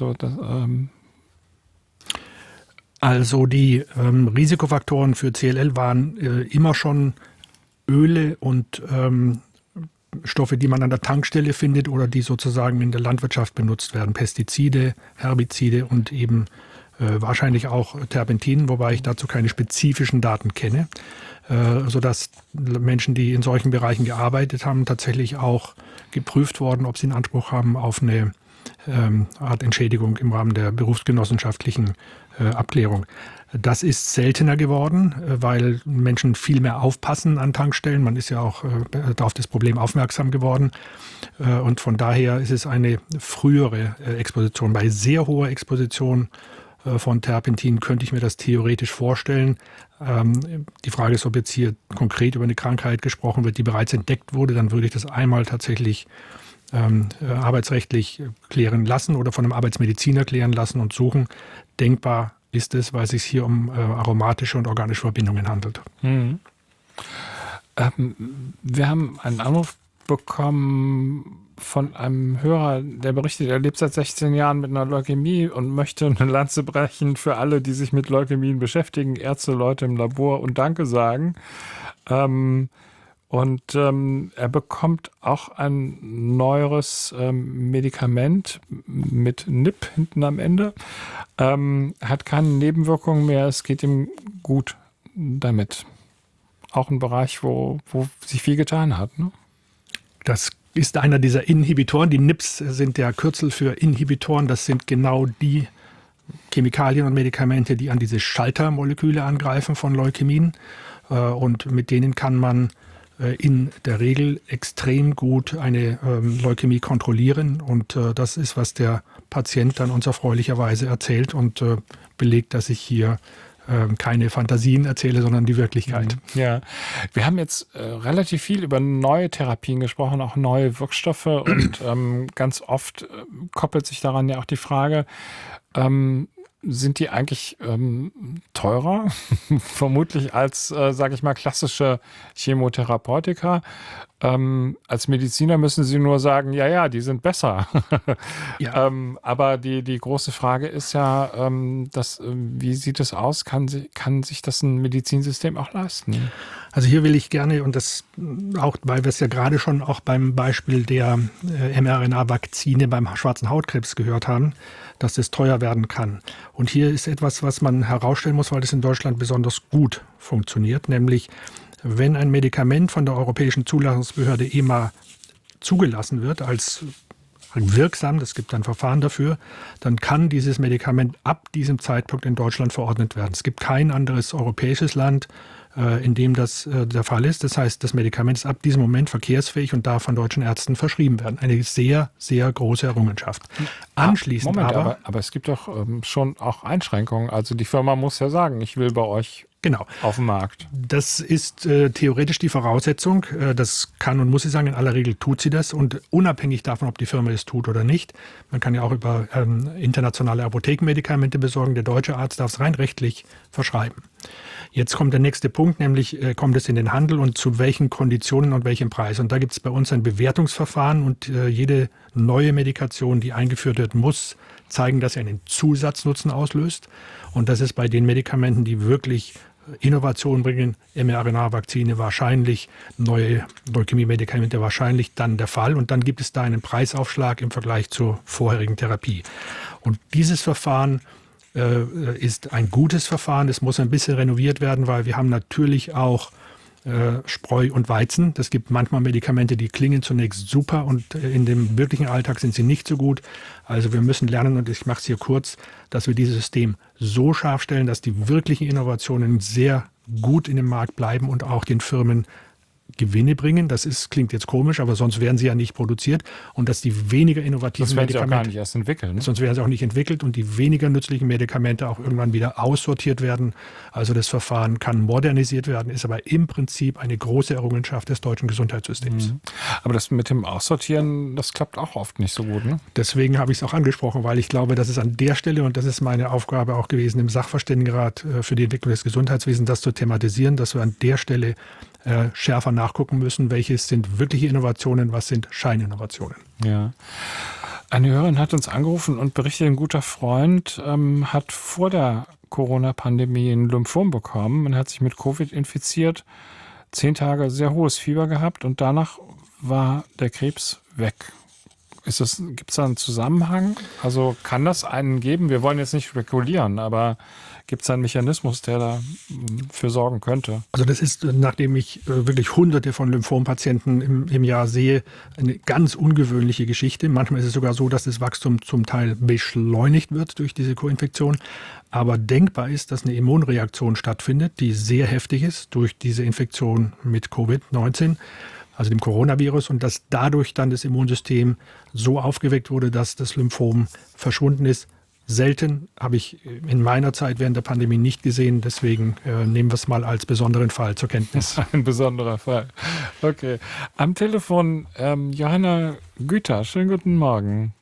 Also die Risikofaktoren für CLL waren immer schon Öle und Stoffe, die man an der Tankstelle findet oder die sozusagen in der Landwirtschaft benutzt werden. Pestizide, Herbizide und eben wahrscheinlich auch Terpentin, wobei ich dazu keine spezifischen Daten kenne, sodass Menschen, die in solchen Bereichen gearbeitet haben, tatsächlich auch geprüft worden, ob sie einen Anspruch haben auf eine Art Entschädigung im Rahmen der berufsgenossenschaftlichen Abklärung. Das ist seltener geworden, weil Menschen viel mehr aufpassen an Tankstellen. Man ist ja auch auf das Problem aufmerksam geworden. Und von daher ist es eine frühere Exposition. Bei sehr hoher Exposition von Terpentin könnte ich mir das theoretisch vorstellen. Die Frage ist, ob jetzt hier konkret über eine Krankheit gesprochen wird, die bereits entdeckt wurde. Dann würde ich das einmal tatsächlich arbeitsrechtlich klären lassen oder von einem Arbeitsmediziner klären lassen und suchen. Denkbar ist es, weil es sich hier um aromatische und organische Verbindungen handelt.
Wir haben einen Anruf bekommen von einem Hörer, der berichtet, er lebt seit 16 Jahren mit einer Leukämie und möchte eine Lanze brechen für alle, die sich mit Leukämien beschäftigen, Ärzte, Leute im Labor und Danke sagen. Und er bekommt auch ein neueres Medikament mit NIP hinten am Ende. Hat keine Nebenwirkungen mehr, es geht ihm gut damit. Auch ein Bereich, wo sich viel getan hat. Ne?
Das ist einer dieser Inhibitoren. Die NIPs sind der Kürzel für Inhibitoren. Das sind genau die Chemikalien und Medikamente, die an diese Schaltermoleküle angreifen von Leukämien. Und mit denen kann man in der Regel extrem gut eine Leukämie kontrollieren. Und das ist, was der Patient dann uns erfreulicherweise erzählt und belegt, dass ich hier keine Fantasien erzähle, sondern die Wirklichkeit.
Ja, wir haben jetzt relativ viel über neue Therapien gesprochen, auch neue Wirkstoffe und ganz oft koppelt sich daran ja auch die Frage, sind die eigentlich teurer, vermutlich als, sage ich mal, klassische Chemotherapeutika? Als Mediziner müssen Sie nur sagen, ja, die sind besser. Ja. Aber die große Frage ist ja, wie sieht es aus? Kann sich das ein Medizinsystem auch leisten?
Also hier will ich gerne, und das auch, weil wir es ja gerade schon auch beim Beispiel der mRNA-Vakzine beim schwarzen Hautkrebs gehört haben, dass das teuer werden kann. Und hier ist etwas, was man herausstellen muss, weil das in Deutschland besonders gut funktioniert, nämlich wenn ein Medikament von der Europäischen Zulassungsbehörde EMA zugelassen wird als wirksam, es gibt ein Verfahren dafür, dann kann dieses Medikament ab diesem Zeitpunkt in Deutschland verordnet werden. Es gibt kein anderes europäisches Land, in dem das der Fall ist. Das heißt, das Medikament ist ab diesem Moment verkehrsfähig und darf von deutschen Ärzten verschrieben werden. Eine sehr, sehr große Errungenschaft. Anschließend
aber es gibt doch schon auch Einschränkungen. Also die Firma muss ja sagen, ich will bei euch
Genau.
auf dem Markt.
Das ist theoretisch die Voraussetzung. Das kann und muss sie sagen. In aller Regel tut sie das. Und unabhängig davon, ob die Firma es tut oder nicht, man kann ja auch über internationale Apothekenmedikamente besorgen. Der deutsche Arzt darf es rein rechtlich verschreiben. Jetzt kommt der nächste Punkt, nämlich kommt es in den Handel und zu welchen Konditionen und welchem Preis. Und da gibt es bei uns ein Bewertungsverfahren und jede neue Medikation, die eingeführt wird, muss zeigen, dass sie einen Zusatznutzen auslöst. Und das ist bei den Medikamenten, die wirklich Innovation bringen, mRNA-Vakzine wahrscheinlich, neue Leukämie-Medikamente wahrscheinlich dann der Fall. Und dann gibt es da einen Preisaufschlag im Vergleich zur vorherigen Therapie. Und dieses Verfahren ist ein gutes Verfahren. Es muss ein bisschen renoviert werden, weil wir haben natürlich auch Spreu und Weizen. Das gibt manchmal Medikamente, die klingen zunächst super und in dem wirklichen Alltag sind sie nicht so gut. Also wir müssen lernen, und ich mache es hier kurz, dass wir dieses System so scharf stellen, dass die wirklichen Innovationen sehr gut in dem Markt bleiben und auch den Firmen Gewinne bringen. Klingt jetzt komisch, aber sonst werden sie ja nicht produziert. Und dass die weniger innovativen
Das werden sie auch
Medikamente,
gar nicht erst entwickeln. Ne?
sonst werden sie auch nicht entwickelt und die weniger nützlichen Medikamente auch irgendwann wieder aussortiert werden. Also das Verfahren kann modernisiert werden, ist aber im Prinzip eine große Errungenschaft des deutschen Gesundheitssystems.
Aber das mit dem Aussortieren, das klappt auch oft nicht so gut, ne?
Deswegen habe ich es auch angesprochen, weil ich glaube, dass es an der Stelle, und das ist meine Aufgabe auch gewesen im Sachverständigenrat für die Entwicklung des Gesundheitswesens, das zu thematisieren, dass wir an der Stelle schärfer nachgucken müssen, welches sind wirkliche Innovationen, was sind Scheininnovationen.
Ja. Eine Hörerin hat uns angerufen und berichtet, ein guter Freund hat vor der Corona-Pandemie ein Lymphom bekommen und hat sich mit Covid infiziert, 10 Tage sehr hohes Fieber gehabt und danach war der Krebs weg. Gibt es da einen Zusammenhang? Also kann das einen geben? Wir wollen jetzt nicht spekulieren, aber gibt es einen Mechanismus, der dafür sorgen könnte?
Also das ist, nachdem ich wirklich Hunderte von Lymphompatienten im Jahr sehe, eine ganz ungewöhnliche Geschichte. Manchmal ist es sogar so, dass das Wachstum zum Teil beschleunigt wird durch diese Koinfektion. Aber denkbar ist, dass eine Immunreaktion stattfindet, die sehr heftig ist durch diese Infektion mit Covid-19. Also dem Coronavirus, und dass dadurch dann das Immunsystem so aufgeweckt wurde, dass das Lymphom verschwunden ist. Selten, habe ich in meiner Zeit während der Pandemie nicht gesehen. Deswegen nehmen wir es mal als besonderen Fall zur Kenntnis.
Ein besonderer Fall. Okay. Am Telefon Johanna Güter. Schönen guten Morgen.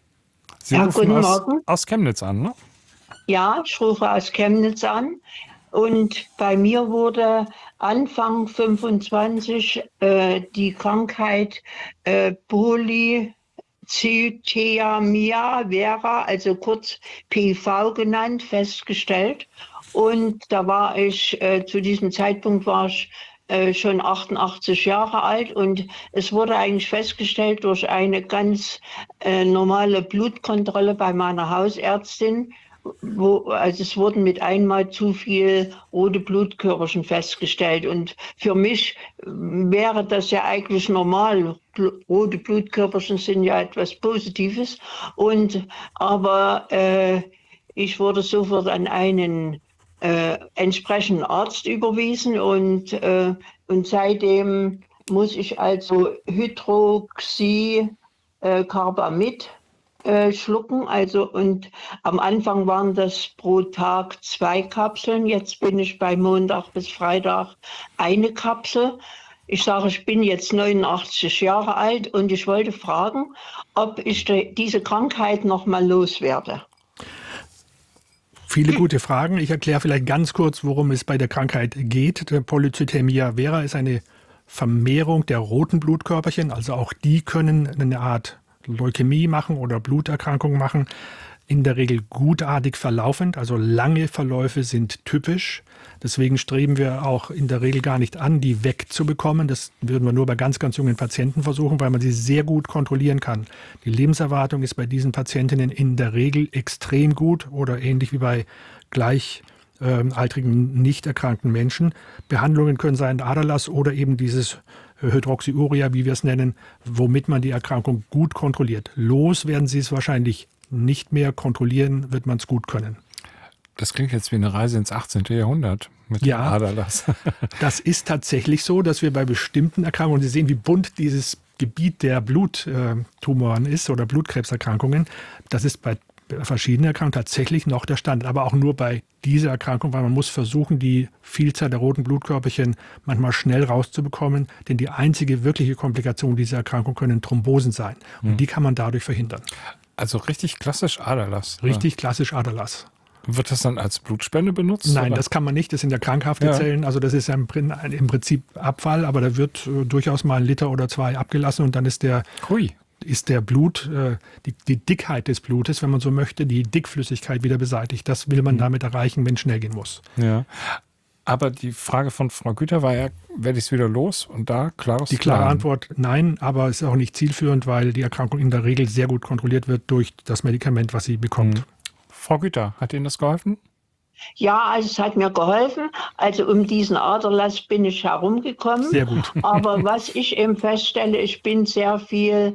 Sie rufen
guten Morgen.
Aus Chemnitz an, ne?
Ja, ich rufe aus Chemnitz an. Und bei mir wurde Anfang 25 die Krankheit Polycythemia vera, also kurz PV genannt, festgestellt. Und da war ich, zu diesem Zeitpunkt war ich schon 88 Jahre alt, und es wurde eigentlich festgestellt durch eine ganz normale Blutkontrolle bei meiner Hausärztin. Also es wurden mit einmal zu viel rote Blutkörperchen festgestellt, und für mich wäre das ja eigentlich normal. Rote Blutkörperchen sind ja etwas Positives, aber ich wurde sofort an einen entsprechenden Arzt überwiesen, und seitdem muss ich also Hydroxycarbamid schlucken, und am Anfang waren das pro Tag 2 Kapseln, jetzt bin ich bei Montag bis Freitag eine Kapsel. Ich sage, ich bin jetzt 89 Jahre alt und ich wollte fragen, ob ich diese Krankheit noch mal loswerde.
Viele gute Fragen. Ich erkläre vielleicht ganz kurz, worum es bei der Krankheit geht. Der Polycythemia vera ist eine Vermehrung der roten Blutkörperchen, also auch die können eine Art Leukämie machen oder Bluterkrankung machen, in der Regel gutartig verlaufend, also lange Verläufe sind typisch. Deswegen streben wir auch in der Regel gar nicht an, die wegzubekommen. Das würden wir nur bei ganz, ganz jungen Patienten versuchen, weil man sie sehr gut kontrollieren kann. Die Lebenserwartung ist bei diesen Patientinnen in der Regel extrem gut oder ähnlich wie bei gleichaltrigen, nicht erkrankten Menschen. Behandlungen können sein Aderlass oder eben dieses Hydroxyurea, wie wir es nennen, womit man die Erkrankung gut kontrolliert. Los werden Sie es wahrscheinlich nicht mehr, kontrollieren wird man es gut können.
Das klingt jetzt wie eine Reise ins 18. Jahrhundert mit dem Aderlass.
Das ist tatsächlich so, dass wir bei bestimmten Erkrankungen, Sie sehen, wie bunt dieses Gebiet der Bluttumoren ist oder Blutkrebserkrankungen, das ist bei verschiedene Erkrankungen tatsächlich noch der Standard, aber auch nur bei dieser Erkrankung, weil man muss versuchen, die Vielzahl der roten Blutkörperchen manchmal schnell rauszubekommen, denn die einzige wirkliche Komplikation dieser Erkrankung können Thrombosen sein und die kann man dadurch verhindern.
Also richtig klassisch Aderlass.
Richtig klassisch Aderlass.
Wird das dann als Blutspende benutzt?
Nein,
oder?
das kann man nicht. Das sind ja krankhafte Zellen. Also das ist ja im Prinzip Abfall, aber da wird durchaus mal 1 Liter oder 2 abgelassen und dann ist der Blut, die Dickheit des Blutes, wenn man so möchte, die Dickflüssigkeit wieder beseitigt. Das will man damit erreichen, wenn es schnell gehen muss.
Ja. Aber die Frage von Frau Güter war ja, werde ich es wieder los? Und da klares
Die klare
Nein.
Antwort nein, aber es ist auch nicht zielführend, weil die Erkrankung in der Regel sehr gut kontrolliert wird durch das Medikament, was sie bekommt.
Frau Güter, hat Ihnen das geholfen?
Ja, also es hat mir geholfen. Also um diesen Aderlass bin ich herumgekommen.
Sehr gut.
Aber was ich eben feststelle, ich bin sehr viel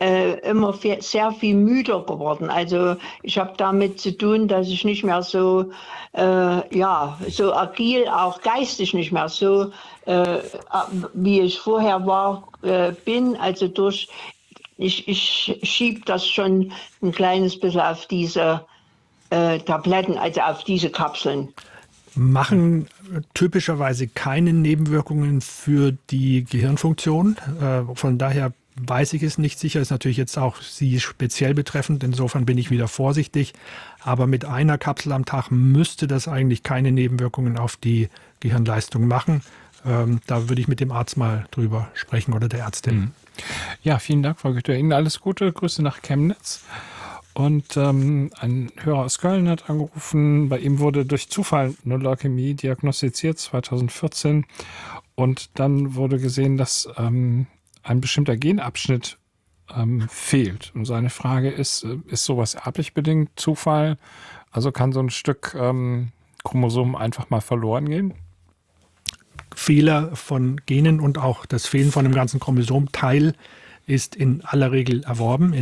müder geworden. Also ich habe damit zu tun, dass ich nicht mehr so so agil, auch geistig nicht mehr so wie ich vorher war, bin. Also ich schiebe das schon ein kleines bisschen auf diese Tabletten, also auf diese Kapseln.
Machen typischerweise keine Nebenwirkungen für die Gehirnfunktion. Von daher weiß ich es nicht sicher. Ist natürlich jetzt auch Sie speziell betreffend. Insofern bin ich wieder vorsichtig. Aber mit einer Kapsel am Tag müsste das eigentlich keine Nebenwirkungen auf die Gehirnleistung machen. Da würde ich mit dem Arzt mal drüber sprechen oder der Ärztin.
Ja, vielen Dank, Frau Güter. Ihnen alles Gute. Grüße nach Chemnitz. Und ein Hörer aus Köln hat angerufen, bei ihm wurde durch Zufall eine Leukämie diagnostiziert, 2014. Und dann wurde gesehen, dass ein bestimmter Genabschnitt fehlt. Und seine Frage ist sowas erblich bedingt, Zufall? Also kann so ein Stück Chromosom einfach mal verloren gehen?
Fehler von Genen und auch das Fehlen von einem ganzen Chromosomteil ist in aller Regel erworben.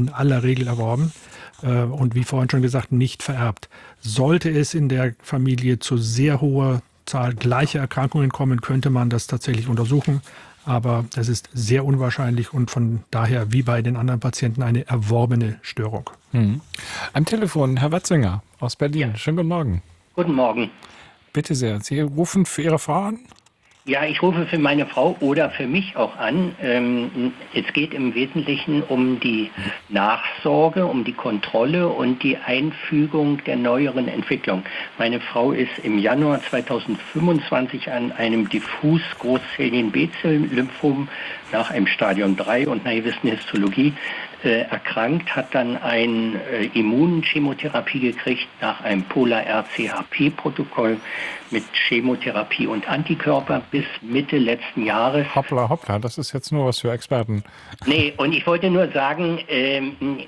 Und wie vorhin schon gesagt, nicht vererbt. Sollte es in der Familie zu sehr hoher Zahl gleicher Erkrankungen kommen, könnte man das tatsächlich untersuchen. Aber das ist sehr unwahrscheinlich und von daher wie bei den anderen Patienten eine erworbene Störung.
Am Telefon Herr Watzinger aus Berlin.
Ja.
Schönen guten Morgen.
Guten Morgen.
Bitte sehr. Sie rufen für Ihre Frau an?
Ja, ich rufe für meine Frau oder für mich auch an. Es geht im Wesentlichen um die Nachsorge, um die Kontrolle und die Einfügung der neueren Entwicklung. Meine Frau ist im Januar 2025 an einem diffus großzelligen B-Zell-Lymphom nach einem Stadium 3 und einer gewissen Histologie erkrankt, hat dann eine Immunchemotherapie gekriegt nach einem Polar-RCHP-Protokoll mit Chemotherapie und Antikörper bis Mitte letzten Jahres.
Hoppla, hoppla, das ist jetzt nur was für Experten.
Nee, und ich wollte nur sagen, es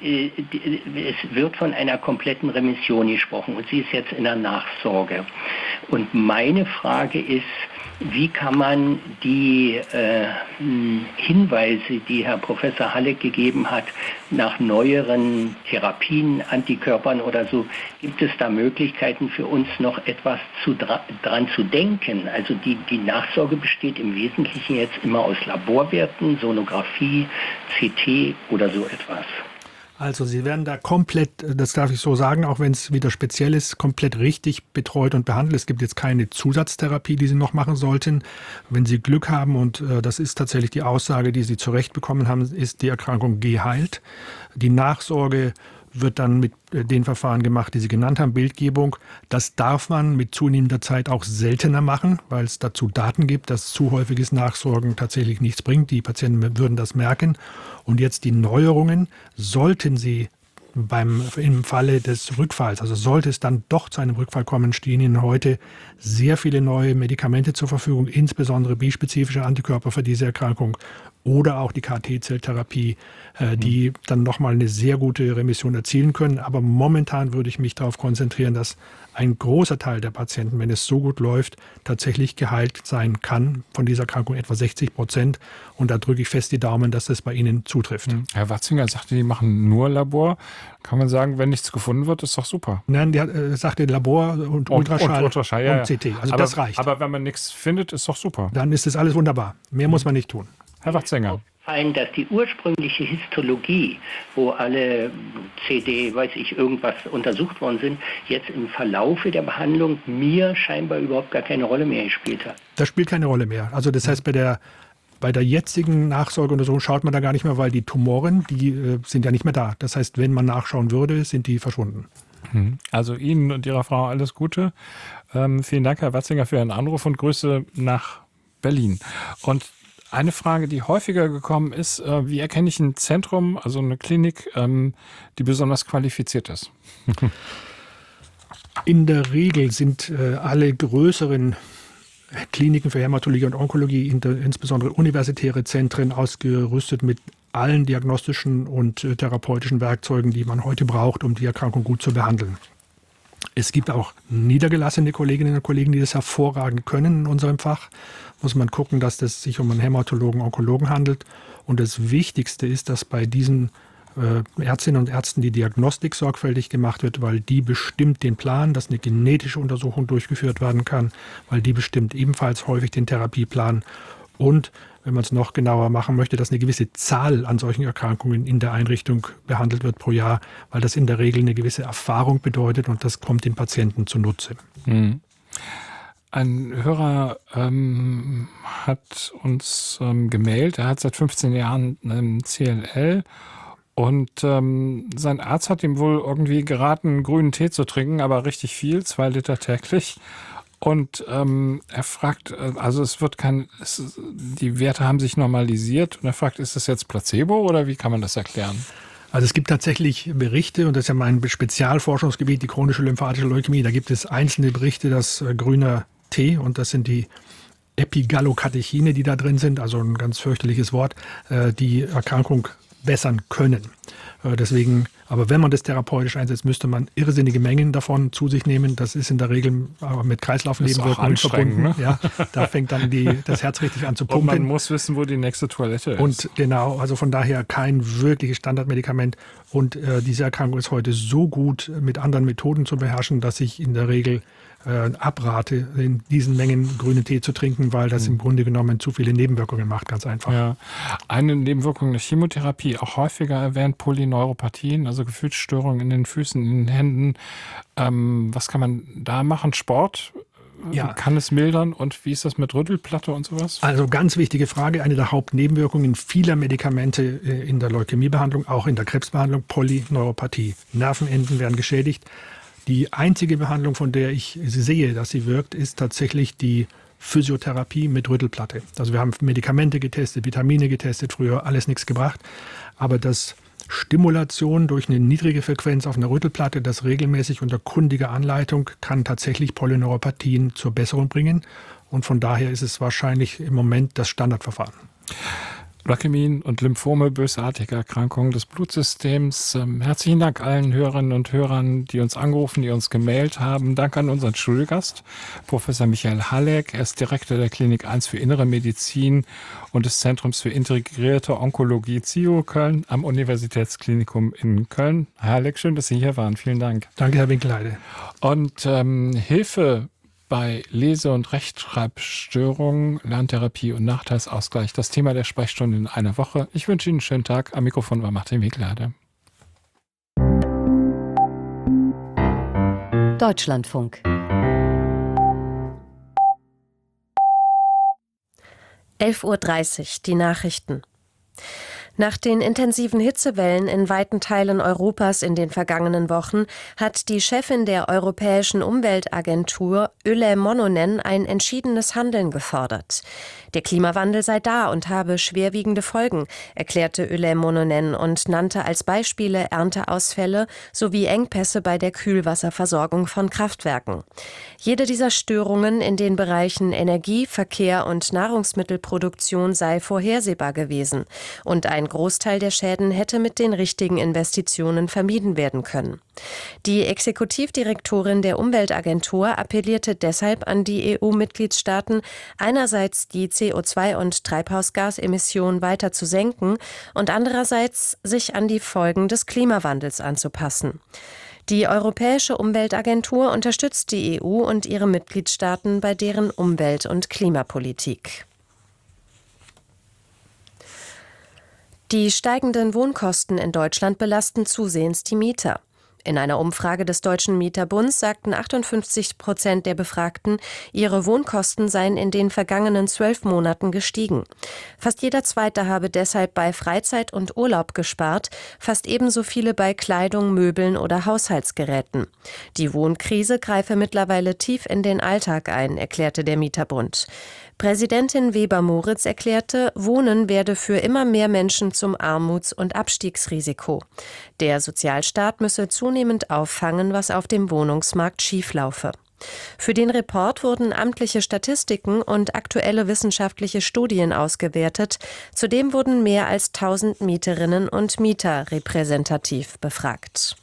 wird von einer kompletten Remission gesprochen und sie ist jetzt in der Nachsorge. Und meine Frage ist, wie kann man die Hinweise, die Herr Professor Halleck gegeben hat, nach neueren Therapien, Antikörpern oder so, gibt es da Möglichkeiten für uns noch etwas dran zu denken? Also die Nachsorge besteht im Wesentlichen jetzt immer aus Laborwerten, Sonographie, CT oder so etwas.
Also Sie werden da komplett, das darf ich so sagen, auch wenn es wieder speziell ist, komplett richtig betreut und behandelt. Es gibt jetzt keine Zusatztherapie, die Sie noch machen sollten. Wenn Sie Glück haben, und das ist tatsächlich die Aussage, die Sie zurecht bekommen haben, ist die Erkrankung geheilt. Die Nachsorge wird dann mit den Verfahren gemacht, die Sie genannt haben, Bildgebung. Das darf man mit zunehmender Zeit auch seltener machen, weil es dazu Daten gibt, dass zu häufiges Nachsorgen tatsächlich nichts bringt. Die Patienten würden das merken. Und jetzt die Neuerungen, sollten Sie im Falle des Rückfalls, also sollte es dann doch zu einem Rückfall kommen, stehen Ihnen heute sehr viele neue Medikamente zur Verfügung, insbesondere bispezifische Antikörper für diese Erkrankung oder auch die KT-Zelltherapie, die dann nochmal eine sehr gute Remission erzielen können. Aber momentan würde ich mich darauf konzentrieren, dass ein großer Teil der Patienten, wenn es so gut läuft, tatsächlich geheilt sein kann von dieser Erkrankung, etwa 60%. Und da drücke ich fest die Daumen, dass das bei Ihnen zutrifft.
Herr Watzinger sagte, die machen nur Labor. Kann man sagen, wenn nichts gefunden wird, ist doch super.
Nein, der sagte Labor und Ultraschall und CT. Also das reicht.
Aber wenn man nichts findet, ist doch super.
Dann ist das alles wunderbar. Mehr muss man nicht tun.
Herr Watzinger,
fallen, dass die ursprüngliche Histologie, wo alle irgendwas untersucht worden sind, jetzt im Verlaufe der Behandlung mir scheinbar überhaupt gar keine Rolle mehr gespielt hat.
Das spielt keine Rolle mehr. Also das heißt, bei der jetzigen Nachsorgeuntersuchung schaut man da gar nicht mehr, weil die Tumoren, die sind ja nicht mehr da. Das heißt, wenn man nachschauen würde, sind die verschwunden.
Also Ihnen und Ihrer Frau alles Gute. Vielen Dank, Herr Watzinger, für Ihren Anruf und Grüße nach Berlin. Und eine Frage, die häufiger gekommen ist, wie erkenne ich ein Zentrum, also eine Klinik, die besonders qualifiziert ist?
In der Regel sind alle größeren Kliniken für Hämatologie und Onkologie, insbesondere universitäre Zentren, ausgerüstet mit allen diagnostischen und therapeutischen Werkzeugen, die man heute braucht, um die Erkrankung gut zu behandeln. Es gibt auch niedergelassene Kolleginnen und Kollegen, die das hervorragend können in unserem Fach. Muss man gucken, dass es sich um einen Hämatologen, Onkologen handelt. Und das Wichtigste ist, dass bei diesen Ärztinnen und Ärzten die Diagnostik sorgfältig gemacht wird, weil die bestimmt den Plan, dass eine genetische Untersuchung durchgeführt werden kann, weil die bestimmt ebenfalls häufig den Therapieplan. Und wenn man es noch genauer machen möchte, dass eine gewisse Zahl an solchen Erkrankungen in der Einrichtung behandelt wird pro Jahr, weil das in der Regel eine gewisse Erfahrung bedeutet und das kommt den Patienten zunutze.
Ein Hörer hat uns gemailt, er hat seit 15 Jahren CLL und sein Arzt hat ihm wohl irgendwie geraten, grünen Tee zu trinken, aber richtig viel, 2 Liter täglich. Und er fragt, also die Werte haben sich normalisiert und er fragt, ist das jetzt Placebo oder wie kann man das erklären?
Also es gibt tatsächlich Berichte, und das ist ja mein Spezialforschungsgebiet, die chronische lymphatische Leukämie, da gibt es einzelne Berichte, dass grüner Tee, und das sind die Epigallokatechine, die da drin sind, also ein ganz fürchterliches Wort, die Erkrankung bessern können. Deswegen, aber wenn man das therapeutisch einsetzt, müsste man irrsinnige Mengen davon zu sich nehmen. Das ist in der Regel aber mit Kreislaufnebenwirkungen verbunden.
Ne?
Ja, da fängt dann das Herz richtig an zu pumpen.
Und man muss wissen, wo die nächste Toilette ist.
Und genau, also von daher kein wirkliches Standardmedikament. Und diese Erkrankung ist heute so gut mit anderen Methoden zu beherrschen, dass ich in der Regel abrate, in diesen Mengen grünen Tee zu trinken, weil das im Grunde genommen zu viele Nebenwirkungen macht, ganz einfach.
Ja. Eine Nebenwirkung der Chemotherapie, auch häufiger erwähnt, Polyneuropathien, also Gefühlsstörungen in den Füßen, in den Händen. Was kann man da machen? Sport? Ja. Kann es mildern? Und wie ist das mit Rüttelplatte und sowas?
Also ganz wichtige Frage. Eine der Hauptnebenwirkungen vieler Medikamente in der Leukämiebehandlung, auch in der Krebsbehandlung, Polyneuropathie. Nervenenden werden geschädigt. Die einzige Behandlung, von der ich sehe, dass sie wirkt, ist tatsächlich die Physiotherapie mit Rüttelplatte. Also wir haben Medikamente getestet, Vitamine getestet, früher alles nichts gebracht. Aber das Stimulation durch eine niedrige Frequenz auf einer Rüttelplatte, das regelmäßig unter kundiger Anleitung, kann tatsächlich Polyneuropathien zur Besserung bringen. Und von daher ist es wahrscheinlich im Moment das Standardverfahren.
Leukämien und Lymphome, bösartige Erkrankungen des Blutsystems. Herzlichen Dank allen Hörerinnen und Hörern, die uns angerufen, die uns gemailt haben. Dank an unseren Studiogast, Professor Michael Halleck. Er ist Direktor der Klinik 1 für Innere Medizin und des Zentrums für integrierte Onkologie ZIO Köln am Universitätsklinikum in Köln. Herr Halleck, schön, dass Sie hier waren. Vielen Dank.
Danke, Herr Winkelheide.
Und Hilfe bei Lese- und Rechtschreibstörungen, Lerntherapie und Nachteilsausgleich. Das Thema der Sprechstunde in einer Woche. Ich wünsche Ihnen einen schönen Tag. Am Mikrofon war Martin Winkelheide.
Deutschlandfunk.
11:30 Uhr, die Nachrichten. Nach den intensiven Hitzewellen in weiten Teilen Europas in den vergangenen Wochen hat die Chefin der Europäischen Umweltagentur, Yle Mononen, ein entschiedenes Handeln gefordert. Der Klimawandel sei da und habe schwerwiegende Folgen, erklärte Yle Mononen und nannte als Beispiele Ernteausfälle sowie Engpässe bei der Kühlwasserversorgung von Kraftwerken. Jede dieser Störungen in den Bereichen Energie, Verkehr und Nahrungsmittelproduktion sei vorhersehbar gewesen und ein Großteil der Schäden hätte mit den richtigen Investitionen vermieden werden können. Die Exekutivdirektorin der Umweltagentur appellierte deshalb an die EU-Mitgliedstaaten, einerseits die CO2- und Treibhausgasemissionen weiter zu senken und andererseits sich an die Folgen des Klimawandels anzupassen. Die Europäische Umweltagentur unterstützt die EU und ihre Mitgliedstaaten bei deren Umwelt- und Klimapolitik. Die steigenden Wohnkosten in Deutschland belasten zusehends die Mieter. In einer Umfrage des Deutschen Mieterbunds sagten 58% der Befragten, ihre Wohnkosten seien in den vergangenen 12 Monaten gestiegen. Fast jeder Zweite habe deshalb bei Freizeit und Urlaub gespart, fast ebenso viele bei Kleidung, Möbeln oder Haushaltsgeräten. Die Wohnkrise greife mittlerweile tief in den Alltag ein, erklärte der Mieterbund. Präsidentin Weber-Moritz erklärte, Wohnen werde für immer mehr Menschen zum Armuts- und Abstiegsrisiko. Der Sozialstaat müsse zunehmend auffangen, was auf dem Wohnungsmarkt schieflaufe. Für den Report wurden amtliche Statistiken und aktuelle wissenschaftliche Studien ausgewertet. Zudem wurden mehr als 1000 Mieterinnen und Mieter repräsentativ befragt.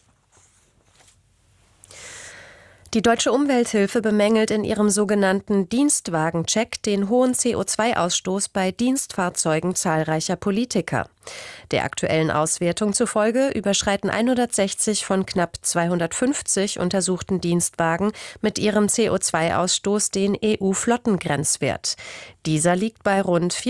Die Deutsche Umwelthilfe bemängelt in ihrem sogenannten Dienstwagencheck den hohen CO2-Ausstoß bei Dienstfahrzeugen zahlreicher Politiker. Der aktuellen Auswertung zufolge überschreiten 160 von knapp 250 untersuchten Dienstwagen mit ihrem CO2-Ausstoß den EU-Flottengrenzwert. Dieser liegt bei rund